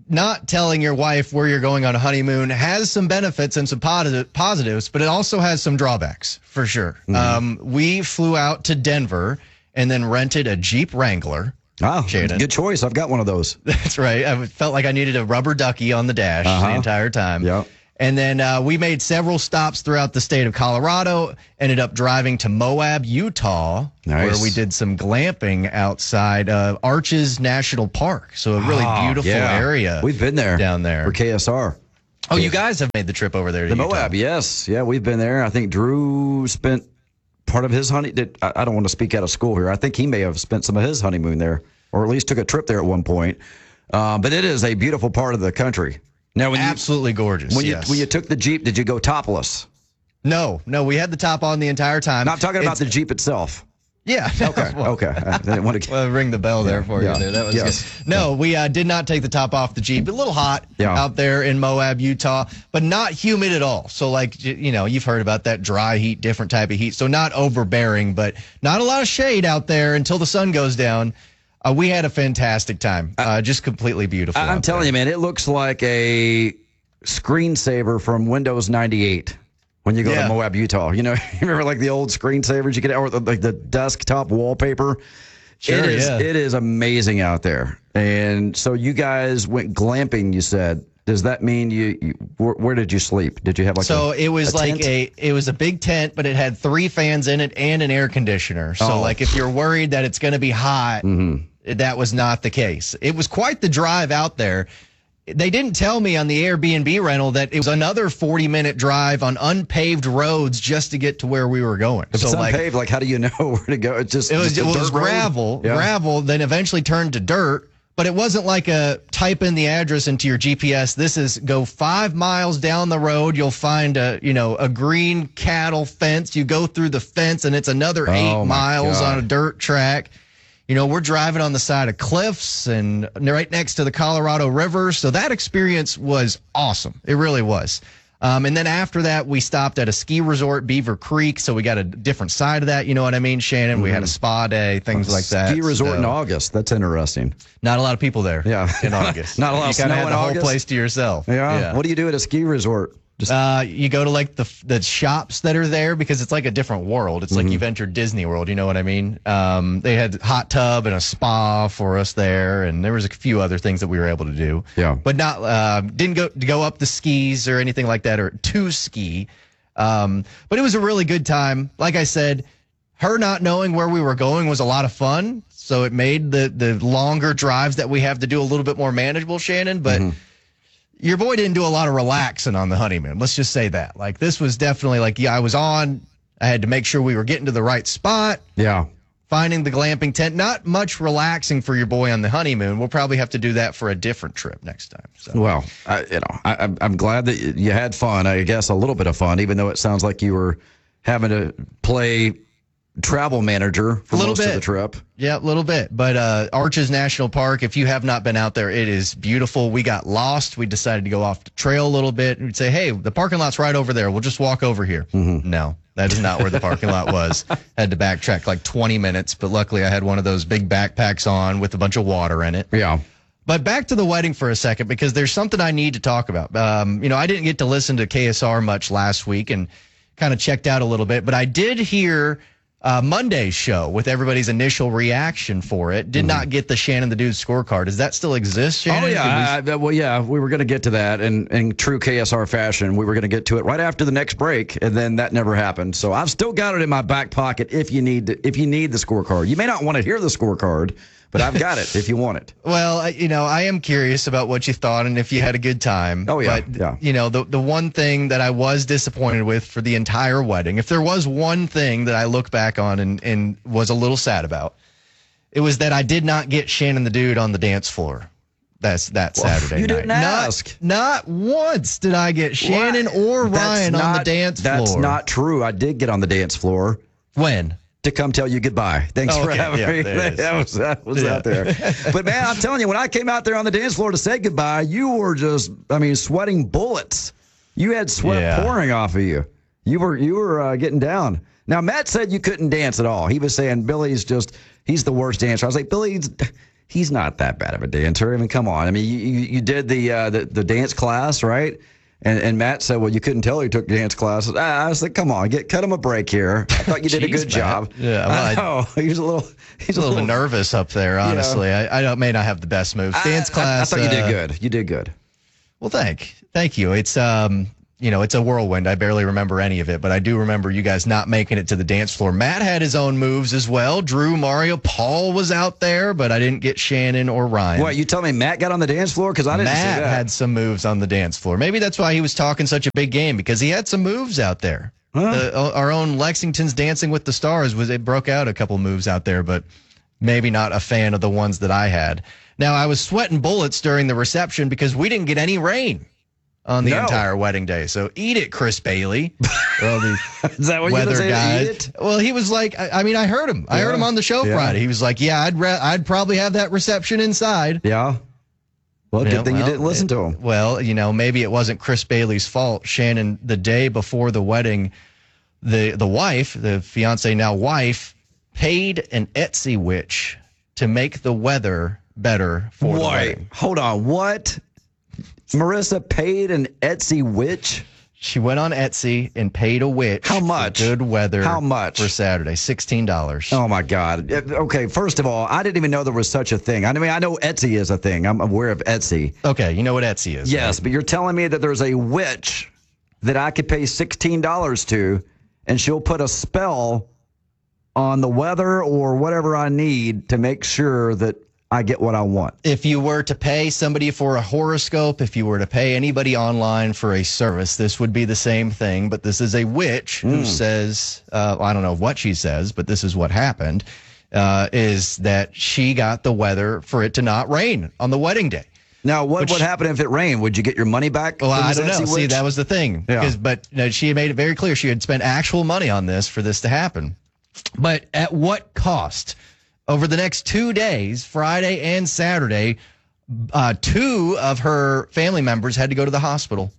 not telling your wife where you're going on a honeymoon has some benefits and some posit- positives, but it also has some drawbacks for sure. Mm-hmm. Um, we flew out to Denver and then rented a Jeep Wrangler. Oh, Shannon. good choice. I've got one of those. That's right. I felt like I needed a rubber ducky on the dash Uh-huh. the entire time. Yep. And then uh, we made several stops throughout the state of Colorado, ended up driving to Moab, Utah, Nice. where we did some glamping outside uh, Arches National Park. So a really Oh, beautiful yeah. area. We've been there down there. for K S R. Oh, you guys have made the trip over there to The Utah. Moab, yes. Yeah, we've been there. I think Drew spent part of his honey. Did, I I don't want to speak out of school here. I think he may have spent some of his honeymoon there, or at least took a trip there at one point. Uh, but it is a beautiful part of the country. Now, when Absolutely you, gorgeous. When yes. you when you took the Jeep, did you go topless? No, no, we had the top on the entire time. Not talking about It's- the Jeep itself. Yeah. Okay. Okay. I didn't want to well, ring the bell there for Yeah. you. There. That was Yes. good. No, we uh, did not take the top off the Jeep. A little hot Yeah. out there in Moab, Utah, but not humid at all. So, like, j- you know, you've heard about that dry heat, different type of heat. So, not overbearing, but not a lot of shade out there until the sun goes down. Uh, we had a fantastic time. Uh, just completely beautiful. I'm out telling there. you, man, it looks like a screensaver from Windows ninety-eight when you go Yeah. to Moab, Utah. You know, you remember like the old screensavers you get, or the, like the desktop wallpaper. Sure, it is. yeah. It is amazing out there. And so you guys went glamping. You said, does that mean you? you where, where did you sleep? Did you have like so a, it was a like tent? a it was a big tent, but it had three fans in it and an air conditioner. So Oh. like if you're worried that it's going to be hot, Mm-hmm. that was not the case. It was quite the drive out there. They didn't tell me on the Airbnb rental that it was another forty minute drive on unpaved roads just to get to where we were going. If so it's like unpaved, like how do you know where to go? It's just it was just a it was dirt road? gravel, Yeah. gravel, then eventually turned to dirt. But it wasn't like a type in the address into your G P S. This is go five miles down the road. You'll find a you know a green cattle fence. You go through the fence and it's another Oh, eight my miles God. on a dirt track. You know, we're driving on the side of cliffs and right next to the Colorado River. So that experience was awesome. It really was. Um, and then after that, we stopped at a ski resort, Beaver Creek. So we got a different side of that. You know what I mean, Shannon? We had a spa day, things like that. Mm-hmm. Ski resort So, in August. That's interesting. Not a lot of people there. Yeah. In August. Not a lot you of kinda snow had in the whole August? place to yourself. Yeah. What do you do at a ski resort? Just Uh, you go to like the the shops that are there because it's like a different world. It's like Mhm. you've entered Disney World. You know what I mean? Um, they had hot tub and a spa for us there, and there was a few other things that we were able to do. Yeah. But not uh, didn't go to go up the skis or anything like that or to ski. Um, but it was a really good time. Like I said, her not knowing where we were going was a lot of fun. So it made the the longer drives that we have to do a little bit more manageable, Shannon. But your boy didn't do a lot of relaxing on the honeymoon. Let's just say that. Like, this was definitely like, yeah, I was on. I had to make sure we were getting to the right spot, yeah. finding the glamping tent. Not much relaxing for your boy on the honeymoon. We'll probably have to do that for a different trip next time. So. Well, I, you know, I, I'm- I'm glad that you had fun. I guess a little bit of fun, even though it sounds like you were having to play travel manager for A little most of bit. the trip. Yeah, a little bit. But uh, Arches National Park, if you have not been out there, it is beautiful. We got lost. We decided to go off the trail a little bit. And we'd say, hey, the parking lot's right over there. We'll just walk over here. No, that is not where the parking lot was. Had to backtrack like twenty minutes. But luckily, I had one of those big backpacks on with a bunch of water in it. Yeah. But back to the wedding for a second, because there's something I need to talk about. Um, you know, I didn't get to listen to K S R much last week and kind of checked out a little bit, but I did hear uh, Monday's show with everybody's initial reaction for it. Did not get the Shannon the Dude scorecard. Does that still exist, Shannon? Oh Did yeah, we- I, I- well yeah, we were going to get to that, and in true K S R fashion, we were going to get to it right after the next break, and then that never happened. So I've still got it in my back pocket if you need to, if you need the scorecard. You may not want to hear the scorecard, but I've got it if you want it. Well, I- you know, I am curious about what you thought and if you had a good time. Oh, yeah, But, yeah. you know, the, the one thing that I was disappointed with for the entire wedding, if there was one thing that I look back on and, and was a little sad about, it was that I did not get Shannon the Dude on the dance floor. That's that Well, Saturday you night. didn't Not- ask. Not, once did I get Shannon or That's Ryan on the not- dance floor. That's not true. I did get on the dance floor. When? To come tell you goodbye. Thanks Oh, for okay. having Yeah, me. there it is. That was, that was Yeah. out there. But man, I'm telling you, when I came out there on the dance floor to say goodbye, you were just, I mean, sweating bullets. You had sweat Yeah. pouring off of you. You were, you were uh, getting down. Now, Matt said you couldn't dance at all. He was saying Billy's just, he's the worst dancer. I was like, Billy's, he's not that bad of a dancer. I mean, come on. I mean, you you, you did the, uh, the the dance class, right? And and Matt said, well, you couldn't tell he took dance classes. I was like, come on, get cut him a break here. I thought you did a Jeez, good Matt. job. Yeah, well, I I- know. He was a little. He's a little nervous up there, honestly. I, I don't, may not have the best moves. Dance I- class. I, thought you did uh, good. You did good. Well, thank, thank you. It's um, you know, it's a whirlwind. I barely remember any of it, but I do remember you guys not making it to the dance floor. Matt had his own moves as well. Drew, Mario, Paul was out there, but I didn't get Shannon or Ryan. What, you tell me Matt got on the dance floor? Because I didn't Matt see that. had some moves on the dance floor. Maybe that's why he was talking such a big game, because he had some moves out there. Huh? Uh, our own Lexington's Dancing with the Stars was it broke out a couple moves out there, but maybe not a fan of the ones that I had. Now, I was sweating bullets during the reception because we didn't get any rain on the No. entire wedding day. So eat it, Chris Bailey. Well, the Is that what weather you were guy. saying? Eat it? Well, he was like, I, I mean, I heard him. I Yeah. heard him on the show Yeah. Friday. He was like, yeah, I'd ra- I'd probably have that reception inside. Yeah. Well, Yeah, good thing well, you didn't listen it- to him. Well, you know, maybe it wasn't Chris Bailey's fault. Shannon, the day before the wedding, the the wife, the fiance now wife, paid an Etsy witch to make the weather better for the Wait, wedding. hold on. What? Marissa paid an Etsy witch? She went on Etsy and paid a witch. How much? For good weather. How much? For Saturday? sixteen dollars. Oh my God. Okay, first of all, I didn't even know there was such a thing. I mean, I know Etsy is a thing. I'm aware of Etsy. Okay, you know what Etsy is. Yes, right? but you're telling me that there's a witch that I could pay sixteen dollars to, and she'll put a spell on the weather or whatever I need to make sure that I get what I want. If you were to pay somebody for a horoscope, if you were to pay anybody online for a service, this would be the same thing. But this is a witch who Mm. says, uh, I don't know what she says, but this is what happened, uh, is that she got the weather for it to not rain on the wedding day. Now, what Which- would happen if it rained? Would you get your money back? Well, from I this don't know. Etsy See, witch? that was the thing. Yeah. Because, but you know, she had made it very clear she had spent actual money on this for this to happen. But at what cost? Over the next two days, Friday and Saturday, uh, two of her family members had to go to the hospital.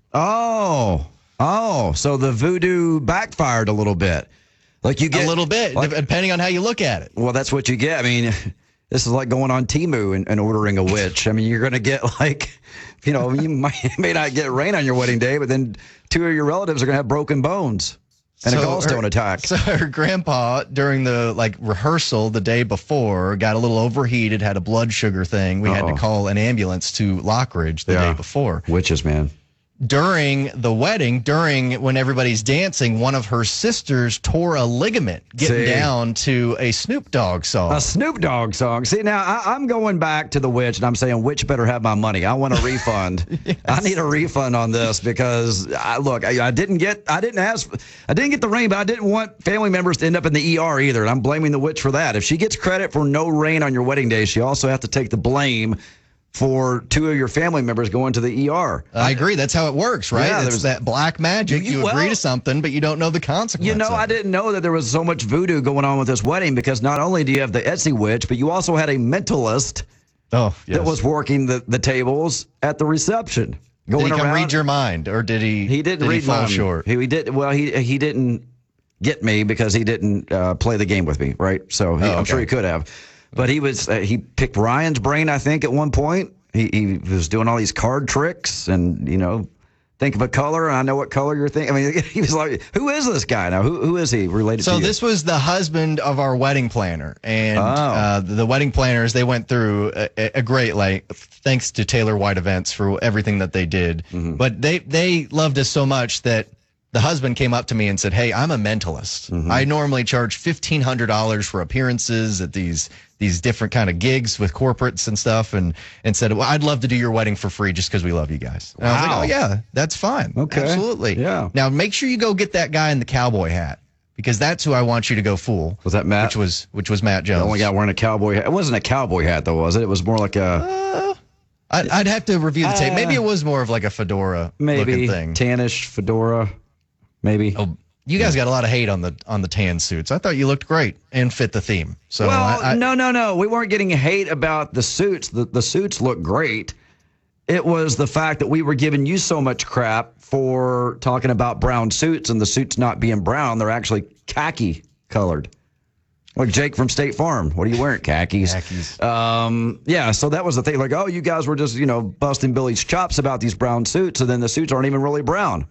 Oh, oh, so the voodoo backfired a little bit. Like you get A little bit, like- depending on how you look at it. Well, that's what you get. I mean, this is like going on Temu and, and ordering a witch. I mean, you're going to get like, you know, you might, may not get rain on your wedding day, but then two of your relatives are going to have broken bones and a So gallstone her- attack. So her grandpa, during the like rehearsal the day before, got a little overheated, had a blood sugar thing. We had Uh-oh. to call an ambulance to Lockridge the Yeah. day before. Witches, man. During the wedding, during when everybody's dancing, one of her sisters tore a ligament getting See. down to a Snoop Dogg song. A Snoop Dogg song. See, now I, I'm going back to the witch and I'm saying, witch better have my money. I want a refund. I need a refund on this because I look, I, I didn't get, I didn't ask, I didn't get the rain, but I didn't want family members to end up in the E R either. And I'm blaming the witch for that. If she gets credit for no rain on your wedding day, she also has to take the blame for two of your family members going to the E R. I agree. That's how it works, right? Yeah, it's there's- that black magic. You- You, well- agree to something, but you don't know the consequences. You know, I didn't know that there was so much voodoo going on with this wedding because not only do you have the Etsy witch, but you also had a mentalist oh, yes. that was working the, the tables at the reception. Did Going he come around. read your mind, or did he? He didn't did read he fall mine. short. He, he did well. He he didn't get me because he didn't uh, play the game with me, right? So he, Oh, I'm sure okay. he could have, but he was uh, he picked Ryan's brain, I think, at one point. He he was doing all these card tricks, and you know, think of a color, and I know what color you're thinking. I mean, he was like, "Who is this guy now? Who who is he related So to?" you? this was the husband of our wedding planner, and Oh. uh, the wedding planners, they went through a, a great, like, thanks to Taylor White Events for everything that they did. Mm-hmm. But they they loved us so much that the husband came up to me and said, "Hey, I'm a mentalist. Mm-hmm. I normally charge fifteen hundred dollars for appearances at these these different kind of gigs with corporates and stuff," and and said, "Well, I'd love to do your wedding for free just because we love you guys." And I was like, Wow. "Oh yeah, that's fine. Okay. Absolutely. Yeah. Now make sure you go get that guy in the cowboy hat, because that's who I want you to go fool." Was that Matt? Which was which was Matt Jones. The only guy wearing a cowboy hat. It wasn't a cowboy hat, though, was it? It was more like a I'd, I'd have to review the tape. Uh, Maybe it was more of like a fedora maybe looking thing. tannish fedora, maybe. Oh, you guys got a lot of hate on the on the tan suits. I thought you looked great and fit the theme. So well, I, I, no, no, no. We weren't getting hate about the suits. The, the suits look great. It was the fact that we were giving you so much crap for talking about brown suits and the suits not being brown. They're actually khaki colored. Like Jake from State Farm. What are you wearing? Khakis. Khakis. Um, yeah, so that was the thing. Like, oh, you guys were just, you know, busting Billy's chops about these brown suits, and then the suits aren't even really brown.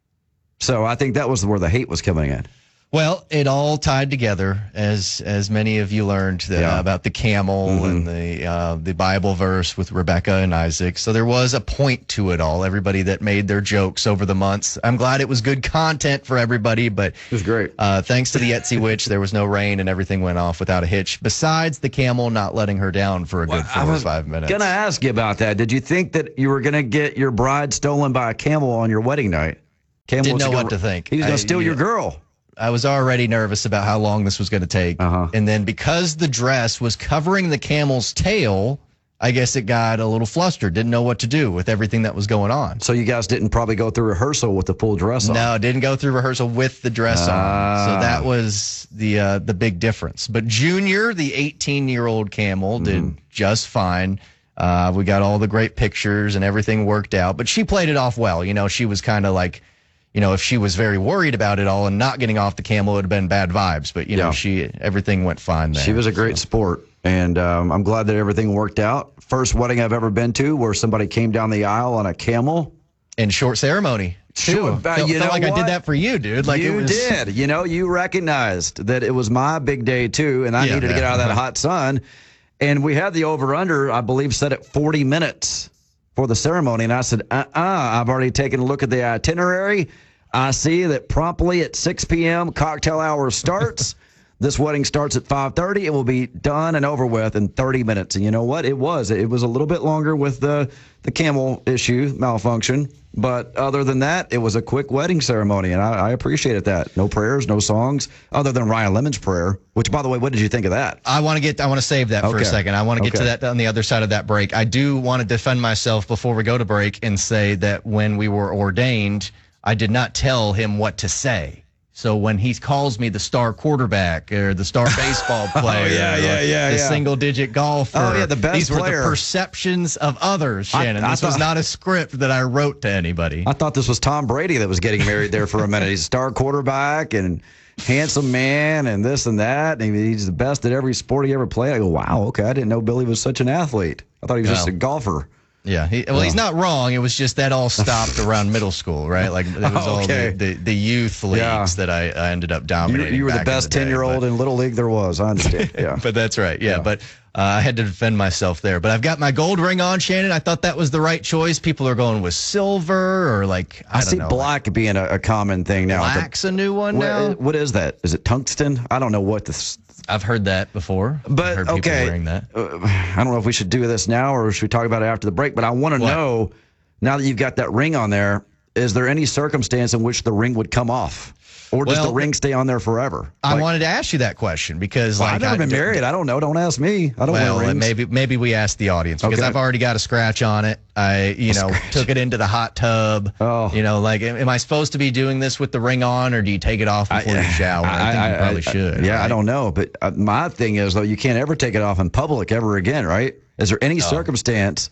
So I think that was where the hate was coming in. Well, it all tied together, as as many of you learned uh, Yeah. about the camel Mhm. and the uh, the Bible verse with Rebecca and Isaac. So there was a point to it all. Everybody that made their jokes over the months. I'm glad it was good content for everybody, but it was great. Uh, thanks to the Etsy witch, there was no rain and everything went off without a hitch. Besides the camel not letting her down for a good I four or was five minutes. Gonna ask you about that. Did you think that you were gonna get your bride stolen by a camel on your wedding night? Camel Didn't was know gonna- what to think. He was gonna I- steal your yeah. girl. I was already nervous about how long this was going to take. Uh-huh. And then because the dress was covering the camel's tail, I guess it got a little flustered. Didn't know what to do with everything that was going on. So you guys didn't probably go through rehearsal with the full dress on. No, didn't go through rehearsal with the dress Ah. on. So that was the uh, the big difference. But Junior, the eighteen-year-old camel, did just fine. Uh, we got all the great pictures and everything worked out. But she played it off well. You know, she was kind of like, you know, if she was very worried about it all and not getting off the camel, it would have been bad vibes. But, you know, Yeah. she everything went fine there. She was a great sport, and um, I'm glad that everything worked out. First wedding I've ever been to where somebody came down the aisle on a camel. In short ceremony. Sure, Too. but Felt, you felt know like I what? did that for you, dude. Like you it was, did. You know, you recognized that it was my big day too, and I Yeah, needed to man. get out of that Uh-huh. hot sun. And we had the over/under, I believe, set at forty minutes for the ceremony. And I said, uh-uh, I've already taken a look at the itinerary. I see that promptly at six p.m. cocktail hour starts. This wedding starts at five thirty. It will be done and over with in thirty minutes. And you know what? It was. It was a little bit longer with the, the camel issue, malfunction. But other than that, it was a quick wedding ceremony, and I, I appreciated that. No prayers, no songs, other than Ryan Lemon's prayer, which, by the way, what did you think of that? I want to get. I want to save that for Okay. a second. I want to get Okay. to that on the other side of that break. I do want to defend myself before we go to break and say that when we were ordained, I did not tell him what to say. So when he calls me the star quarterback or the star baseball player, yeah, yeah, or yeah, the yeah. single-digit golfer, Oh, yeah, the best these player. were the perceptions of others. I- Shannon, I this was thought- not a script that I wrote to anybody. I thought this was Tom Brady that was getting married there for a minute. He's a star quarterback and handsome man and this and that. And he's the best at every sport he ever played. I go, wow, okay. I didn't know Billy was such an athlete. I thought he was just No. a golfer. Yeah, he, well, he's not wrong. It was just that all stopped around middle school, right? Like it was Oh, all okay. the, the, the youth leagues Yeah. that I, I ended up You, dominating. you were the back in best day, ten-year-old but- in Little League there was. I understand. Yeah. but that's right. Yeah, but uh, I had to defend myself there. But I've got my gold ring on, Shannon. I thought that was the right choice. People are going with silver or like I, I, don't see know, black being a, a common thing now. The- Black's a new one what, now. what is that? Is it tungsten? I don't know what this. I've heard that before. But I've heard people okay, wearing that. uh, I don't know if we should do this now or should we talk about it after the break. But I want to What? know, now that you've got that ring on there, is there any circumstance in which the ring would come off, or does Well, the ring stay on there forever? I Like, wanted to ask you that question because well, like I've never I, been married. I don't know. Don't ask me. I don't well, wear rings. maybe maybe we asked the audience because Okay. I've already got a scratch on it. I you know took it into the hot tub. Oh. You know, like am am I supposed to be doing this with the ring on, or do you take it off before you shower? I, think you probably should. Yeah, I right? don't know. But uh, my thing is, though, you can't ever take it off in public ever again, right? Is there any No. circumstance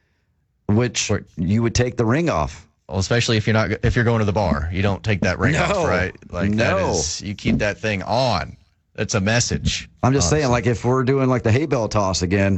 which you would take the ring off? Well, especially if you're not if you're going to the bar, you don't take that ring No. off, right? Like No. that is you keep that thing on. That's a message. I'm just saying, like, if we're doing like the hay bale toss again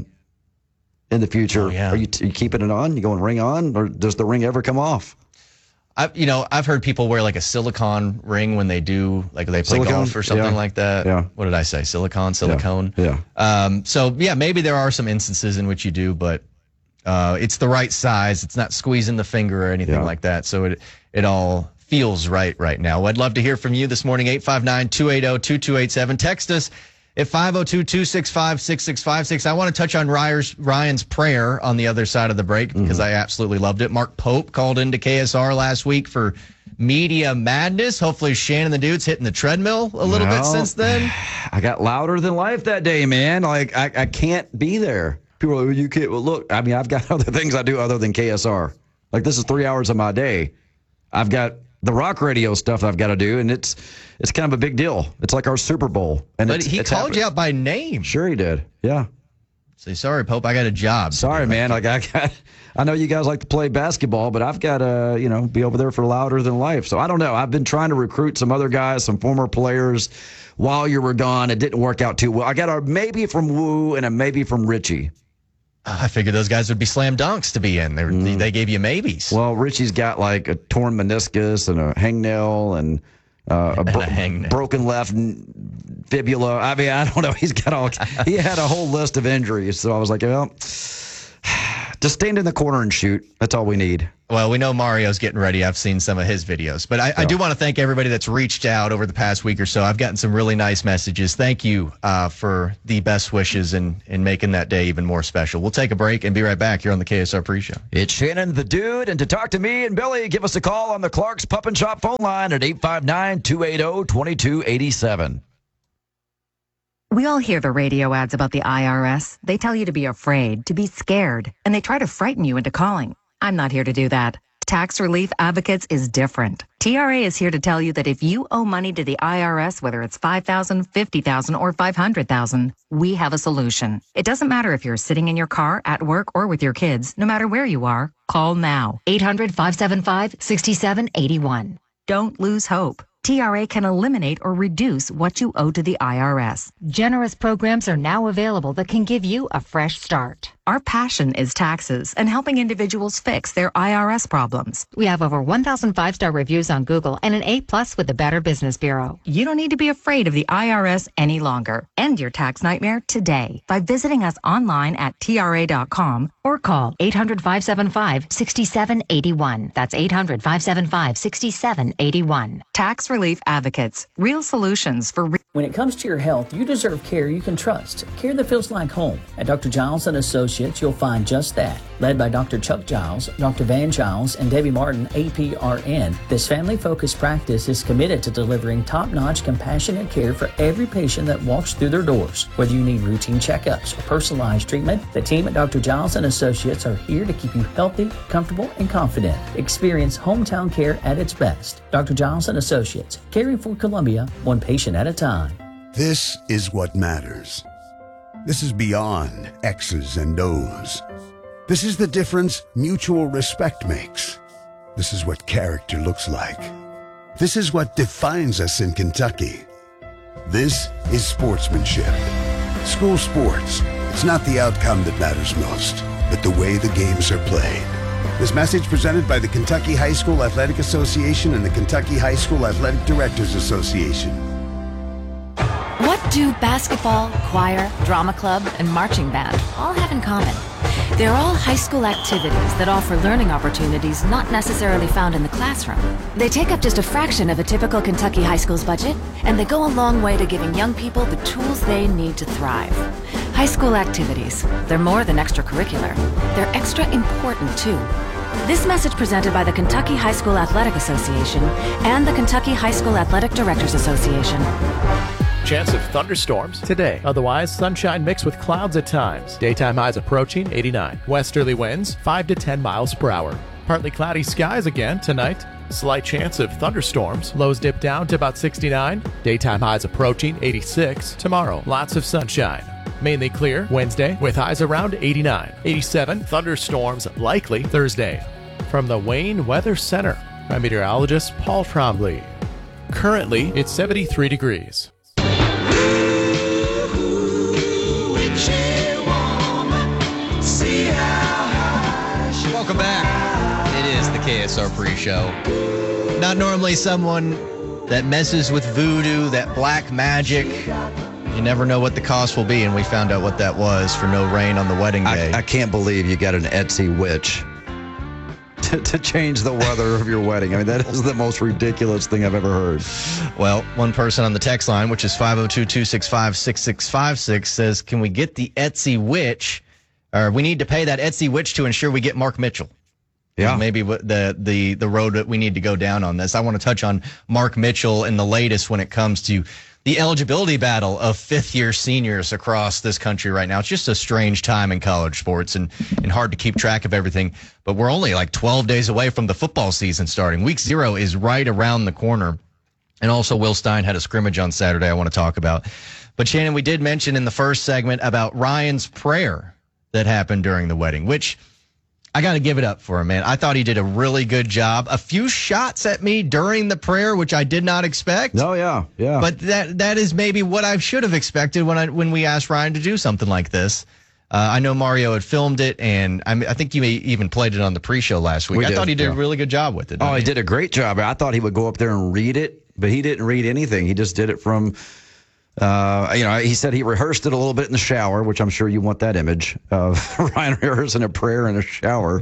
in the future, Oh, yeah. are you, are you keeping it on? You going ring on, or does the ring ever come off? I, you know, I've heard people wear like a silicone ring when they do, like they play Silicone? golf or something Yeah. like that. Yeah. What did I say? Silicone, silicone. Yeah. Um, so yeah, maybe there are some instances in which you do, but uh, it's the right size. It's not squeezing the finger or anything Yeah. like that. So it it all feels right right now. I'd love to hear from you this morning. eight five nine, two eight zero, two two eight seven. Text us at five oh two, two six five, six six five six. I want to touch on Ryer's, Ryan's prayer on the other side of the break because I absolutely loved it. Mark Pope called into K S R last week for Media Madness. Hopefully Shannon the Dude's hitting the treadmill a little bit Well, since then. I got louder than life that day, man. Like, I, I can't be there. People are like, well, you can't. Well, look, I mean, I've got other things I do other than K S R. Like, this is three hours of my day. I've got the rock radio stuff that I've got to do, and it's it's kind of a big deal. It's like our Super Bowl. And But it's, he it's called happening. you out by name. Sure he did. Yeah. Say, sorry, Pope, I got a job. Sorry, man. Like I got, I know you guys like to play basketball, but I've got to, you know, be over there for Louder Than Life. So I don't know. I've been trying to recruit some other guys, some former players while you were gone. It didn't work out too well. I got a maybe from Woo and a maybe from Richie. I figured those guys would be slam dunks to be in. They, mm. they gave you maybes. Well, Richie's got like a torn meniscus and a hangnail and uh, a, bro- a broken left fibula. I mean, I don't know. He's got all. He had a whole list of injuries. So I was like, well, just stand in the corner and shoot. That's all we need. Well, we know Mario's getting ready. I've seen some of his videos. But I, I do want to thank everybody that's reached out over the past week or so. I've gotten some really nice messages. Thank you uh, for the best wishes and, and making that day even more special. We'll take a break and be right back here on the K S R Pre-Show. It's Shannon the Dude. And to talk to me and Billy, give us a call on the Clark's Pup and Shop phone line at eight five nine, two eight zero, two two eight seven. We all hear the radio ads about the I R S. They tell you to be afraid, to be scared, and they try to frighten you into calling. I'm not here to do that. Tax Relief Advocates is different. T R A is here to tell you that if you owe money to the I R S, whether it's five thousand dollars, fifty thousand dollars, or five hundred thousand dollars, we have a solution. It doesn't matter if you're sitting in your car, at work, or with your kids. No matter where you are, call now. eight hundred, five seven five, six seven eight one. Don't lose hope. T R A can eliminate or reduce what you owe to the I R S. Generous programs are now available that can give you a fresh start. Our passion is taxes and helping individuals fix their I R S problems. We have over one thousand five-star reviews on Google and an A plus with the Better Business Bureau. You don't need to be afraid of the I R S any longer. End your tax nightmare today by visiting us online at T R A dot com or call eight hundred, five seven five, six seven eight one. That's eight hundred, five seven five, six seven eight one. Tax Relief Advocates. Real solutions for... Re- when it comes to your health, you deserve care you can trust. Care that feels like home. At Doctor Giles and Associates, you'll find just that. Led by Doctor Chuck Giles, Doctor Van Giles, and Debbie Martin, A P R N, this family-focused practice is committed to delivering top-notch, compassionate care for every patient that walks through their doors. Whether you need routine checkups or personalized treatment, the team at Doctor Giles and Associates are here to keep you healthy, comfortable, and confident. Experience hometown care at its best. Doctor Giles and Associates, caring for Columbia, one patient at a time. This is what matters. This is beyond X's and O's. This is the difference mutual respect makes. This is what character looks like. This is what defines us in Kentucky. This is sportsmanship. School sports, it's not the outcome that matters most, but the way the games are played. This message presented by the Kentucky High School Athletic Association and the Kentucky High School Athletic Directors Association. What do basketball, choir, drama club, and marching band all have in common? They're all high school activities that offer learning opportunities not necessarily found in the classroom. They take up just a fraction of a typical Kentucky high school's budget, and they go a long way to giving young people the tools they need to thrive. High school activities, they're more than extracurricular. They're extra important, too. This message presented by the Kentucky High School Athletic Association and the Kentucky High School Athletic Directors Association. Chance of thunderstorms today. Otherwise, sunshine mixed with clouds at times. Daytime highs approaching eighty-nine. Westerly winds five to ten miles per hour. Partly cloudy skies again tonight. Slight chance of thunderstorms. Lows dip down to about sixty-nine. Daytime highs approaching eighty-six. Tomorrow, lots of sunshine. Mainly clear Wednesday with highs around eighty-nine. eighty-seven. Thunderstorms likely Thursday. From the Wayne Weather Center, I'm meteorologist Paul Trombley. Currently, it's seventy-three degrees. Welcome back. It is the K S R Pre-Show. Not normally someone that messes with voodoo, that black magic. You never know what the cost will be, and we found out what that was for no rain on the wedding day. I, I can't believe you got an Etsy witch to, to change the weather of your wedding. I mean, that is the most ridiculous thing I've ever heard. Well, one person on the text line, which is five oh two, two six five, six six five six, says, can we get the Etsy witch, or we need to pay that Etsy witch to ensure we get Mark Mitchell. Yeah. Maybe the, the, the road that we need to go down on this. I want to touch on Mark Mitchell and the latest when it comes to the eligibility battle of fifth-year seniors across this country right now. It's just a strange time in college sports and, and hard to keep track of everything. But we're only like twelve days away from the football season starting. Week zero is right around the corner. And also, Will Stein had a scrimmage on Saturday I want to talk about. But Shannon, we did mention in the first segment about Ryan's prayer that happened during the wedding, which I got to give it up for him, man. I thought he did a really good job. A few shots at me during the prayer, which I did not expect. Oh, yeah, yeah. But that that is maybe what I should have expected when I when we asked Ryan to do something like this. Uh, I know Mario had filmed it, and I, mean, I think you may even played it on the pre-show last week. We I did, thought he did yeah. a really good job with it. Oh, he you? did a great job. I thought he would go up there and read it, but he didn't read anything. He just did it from... Uh, you know, he said he rehearsed it a little bit in the shower, which I'm sure you want that image of Ryan rehearsing a prayer in a shower.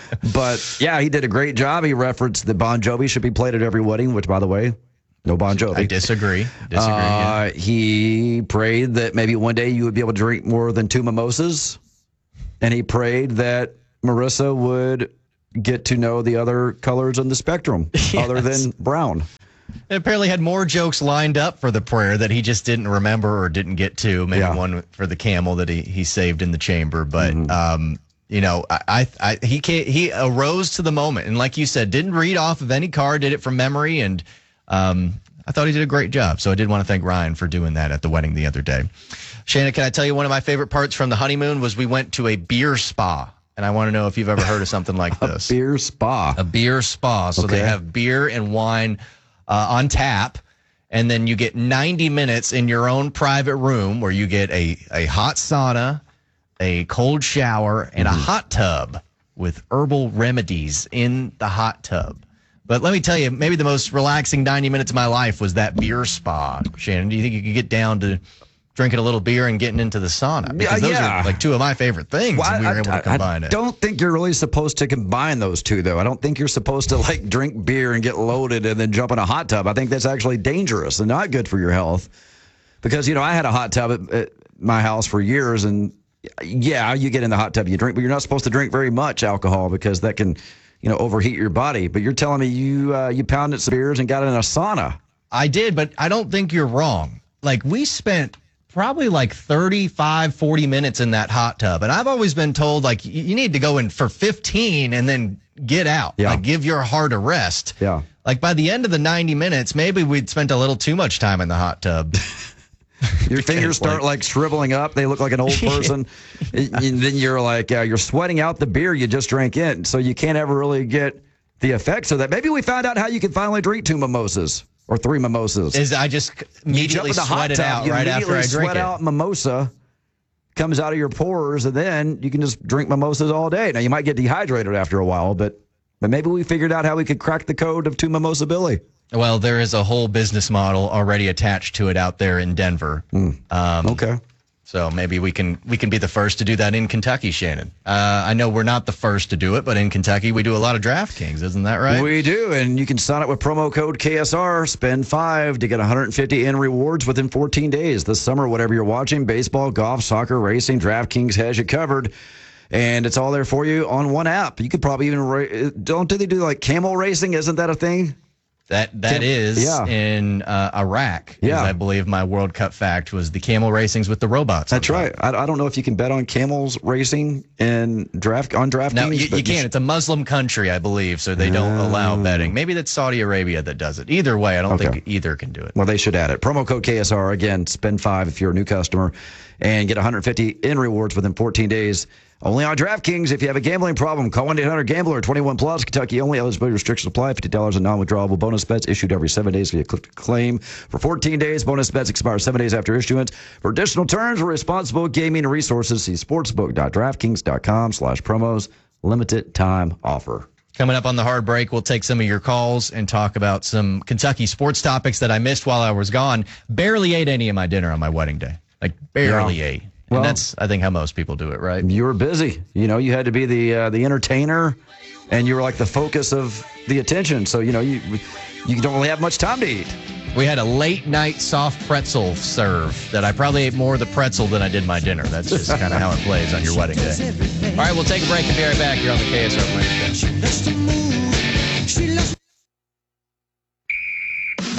But yeah, he did a great job. He referenced that Bon Jovi should be played at every wedding, which, by the way, no Bon Jovi. I disagree. Disagree. Uh, yeah. He prayed that maybe one day you would be able to drink more than two mimosas, and he prayed that Marissa would get to know the other colors on the spectrum, yes. other than brown. And apparently had more jokes lined up for the prayer that he just didn't remember or didn't get to. Maybe Yeah. one for the camel that he, he saved in the chamber. But, Mm-hmm. um, you know, I, I he ca- he arose to the moment. And like you said, didn't read off of any card, did it from memory. And um, I thought he did a great job. So I did want to thank Ryan for doing that at the wedding the other day. Shannon, can I tell you one of my favorite parts from the honeymoon was we went to a beer spa. And I want to know if you've ever heard of something like this. A beer spa. A beer spa. So Okay. they have beer and wine Uh, on tap, and then you get ninety minutes in your own private room where you get a, a hot sauna, a cold shower, and Mm-hmm. a hot tub with herbal remedies in the hot tub. But let me tell you, maybe the most relaxing ninety minutes of my life was that beer spa. Shannon, do you think you could get down to drinking a little beer and getting into the sauna? Because those yeah. are like two of my favorite things, Well, and we I, were able I- to combine I it. don't think you're really supposed to combine those two, though. I don't think you're supposed to like drink beer and get loaded and then jump in a hot tub. I think that's actually dangerous and not good for your health. Because, you know, I had a hot tub at, at my house for years, and yeah, you get in the hot tub, you drink, but you're not supposed to drink very much alcohol because that can, you know, overheat your body. But you're telling me you uh, you pounded some beers and got in a sauna. I did, but I don't think you're wrong. Like, we spent probably like thirty-five, forty minutes in that hot tub. And I've always been told, like, you you need to go in for fifteen and then get out. Yeah. Like, give your heart a rest. Yeah. Like, by the end of the ninety minutes, maybe we'd spent a little too much time in the hot tub. Your fingers start like, shriveling up. They look like an old person. and then you're like, uh, you're sweating out the beer you just drank in. So you can't ever really get the effects of that. Maybe we found out how you can finally drink two mimosas or three mimosas. Is I just immediately you jump in the hot sweat it tub, out you right after immediately I drink sweat it. out mimosa, comes out of your pores, and then you can just drink mimosas all day. Now, you might get dehydrated after a while, but, but maybe we figured out how we could crack the code of two mimosa Billy. Well, there is a whole business model already attached to it out there in Denver. Mm. Um, okay. So maybe we can we can be the first to do that in Kentucky, Shannon. Uh, I know we're not the first to do it, but in Kentucky we do a lot of DraftKings, isn't that right? We do, and you can sign up with promo code K S R, spend five to get one hundred fifty in rewards within fourteen days. This summer, whatever you're watching, baseball, golf, soccer, racing, DraftKings has you covered. And it's all there for you on one app. You could probably even, ra- don't do they do like camel racing? Isn't that a thing? That that Cam- is yeah. in uh, Iraq. Yeah. Is, I believe my World Cup fact was the camel racings with the robots. That's right. I, I don't know if you can bet on camels racing in draft on DraftKings. No, you, but you can't. It's a Muslim country, I believe, so they don't allow betting. Maybe that's Saudi Arabia that does it. Either way, I don't Okay. think either can do it. Well, they should add it. Promo code K S R, again, spend five if you're a new customer, and get one hundred fifty in rewards within fourteen days. Only on DraftKings. If you have a gambling problem, call one eight hundred gambler, twenty-one plus, Kentucky only. Eligibility restrictions apply. fifty dollars in non-withdrawable bonus bets issued every seven days via click to claim. For fourteen days, bonus bets expire seven days after issuance. For additional terms or responsible gaming resources, see sportsbook.draftkings.com slash promos. Limited time offer. Coming up on the hard break, we'll take some of your calls and talk about some Kentucky sports topics that I missed while I was gone. Barely ate any of my dinner on my wedding day. Like, barely Yeah. ate. Well, and that's, I think, how most people do it, right? You were busy. You know, you had to be the uh, the entertainer, and you were like the focus of the attention. So, you know, you you don't really have much time to eat. We had a late night soft pretzel serve that I probably ate more of the pretzel than I did my dinner. That's just kind of how it plays on your wedding day. All right, we'll take a break and be right back here on the K S R Morning Show.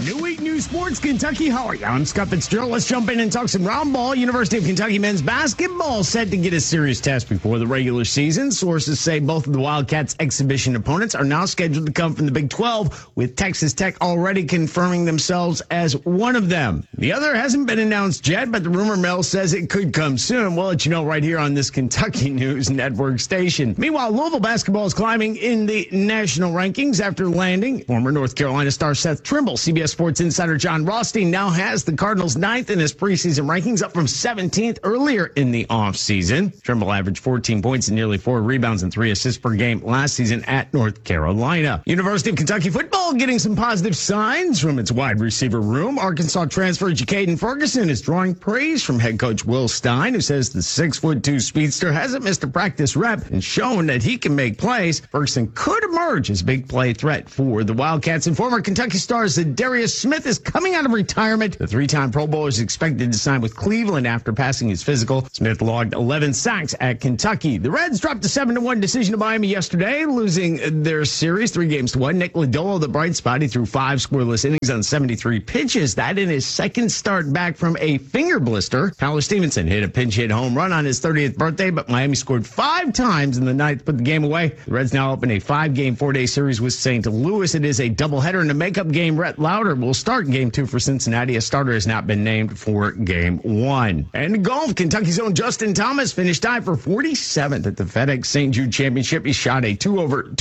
New week, new sports, Kentucky. How are you? I'm Scott Fitzgerald. Let's jump in and talk some round ball. University of Kentucky men's basketball set to get a serious test before the regular season. Sources say both of the Wildcats' exhibition opponents are now scheduled to come from the Big twelve, with Texas Tech already confirming themselves as one of them. The other hasn't been announced yet, but the rumor mill says it could come soon. We'll let you know right here on this Kentucky News Network station. Meanwhile, Louisville basketball is climbing in the national rankings after landing former North Carolina star Seth Trimble. C B S Sports insider John Rothstein now has the Cardinals ninth in his preseason rankings, up from seventeenth earlier in the offseason. Trimble averaged fourteen points and nearly four rebounds and three assists per game last season at North Carolina. University of Kentucky football getting some positive signs from its wide receiver room. Arkansas transfer Jacaden Ferguson is drawing praise from head coach Will Stein, who says the six foot two speedster hasn't missed a practice rep and shown that he can make plays. Ferguson could emerge as a big play threat for the Wildcats. And former Kentucky stars Darius Smith is coming out of retirement. The three-time Pro Bowler is expected to sign with Cleveland after passing his physical. Smith logged eleven sacks at Kentucky. The Reds dropped a seven to one decision to Miami yesterday, losing their series three games to one. Nick Lodolo, the bright spot, he threw five scoreless innings on seventy-three pitches. That in his second start back from a finger blister. Tyler Stevenson hit a pinch hit home run on his thirtieth birthday, but Miami scored five times in the ninth to put the game away. The Reds now open a five-game, four-day series with Saint Louis. It is a doubleheader in a makeup game. Rhett Lauder will start game two for Cincinnati. A starter has not been named for game one. And in golf, Kentucky's own Justin Thomas finished tied for forty-seventh at the FedEx Saint Jude Championship. He shot a two over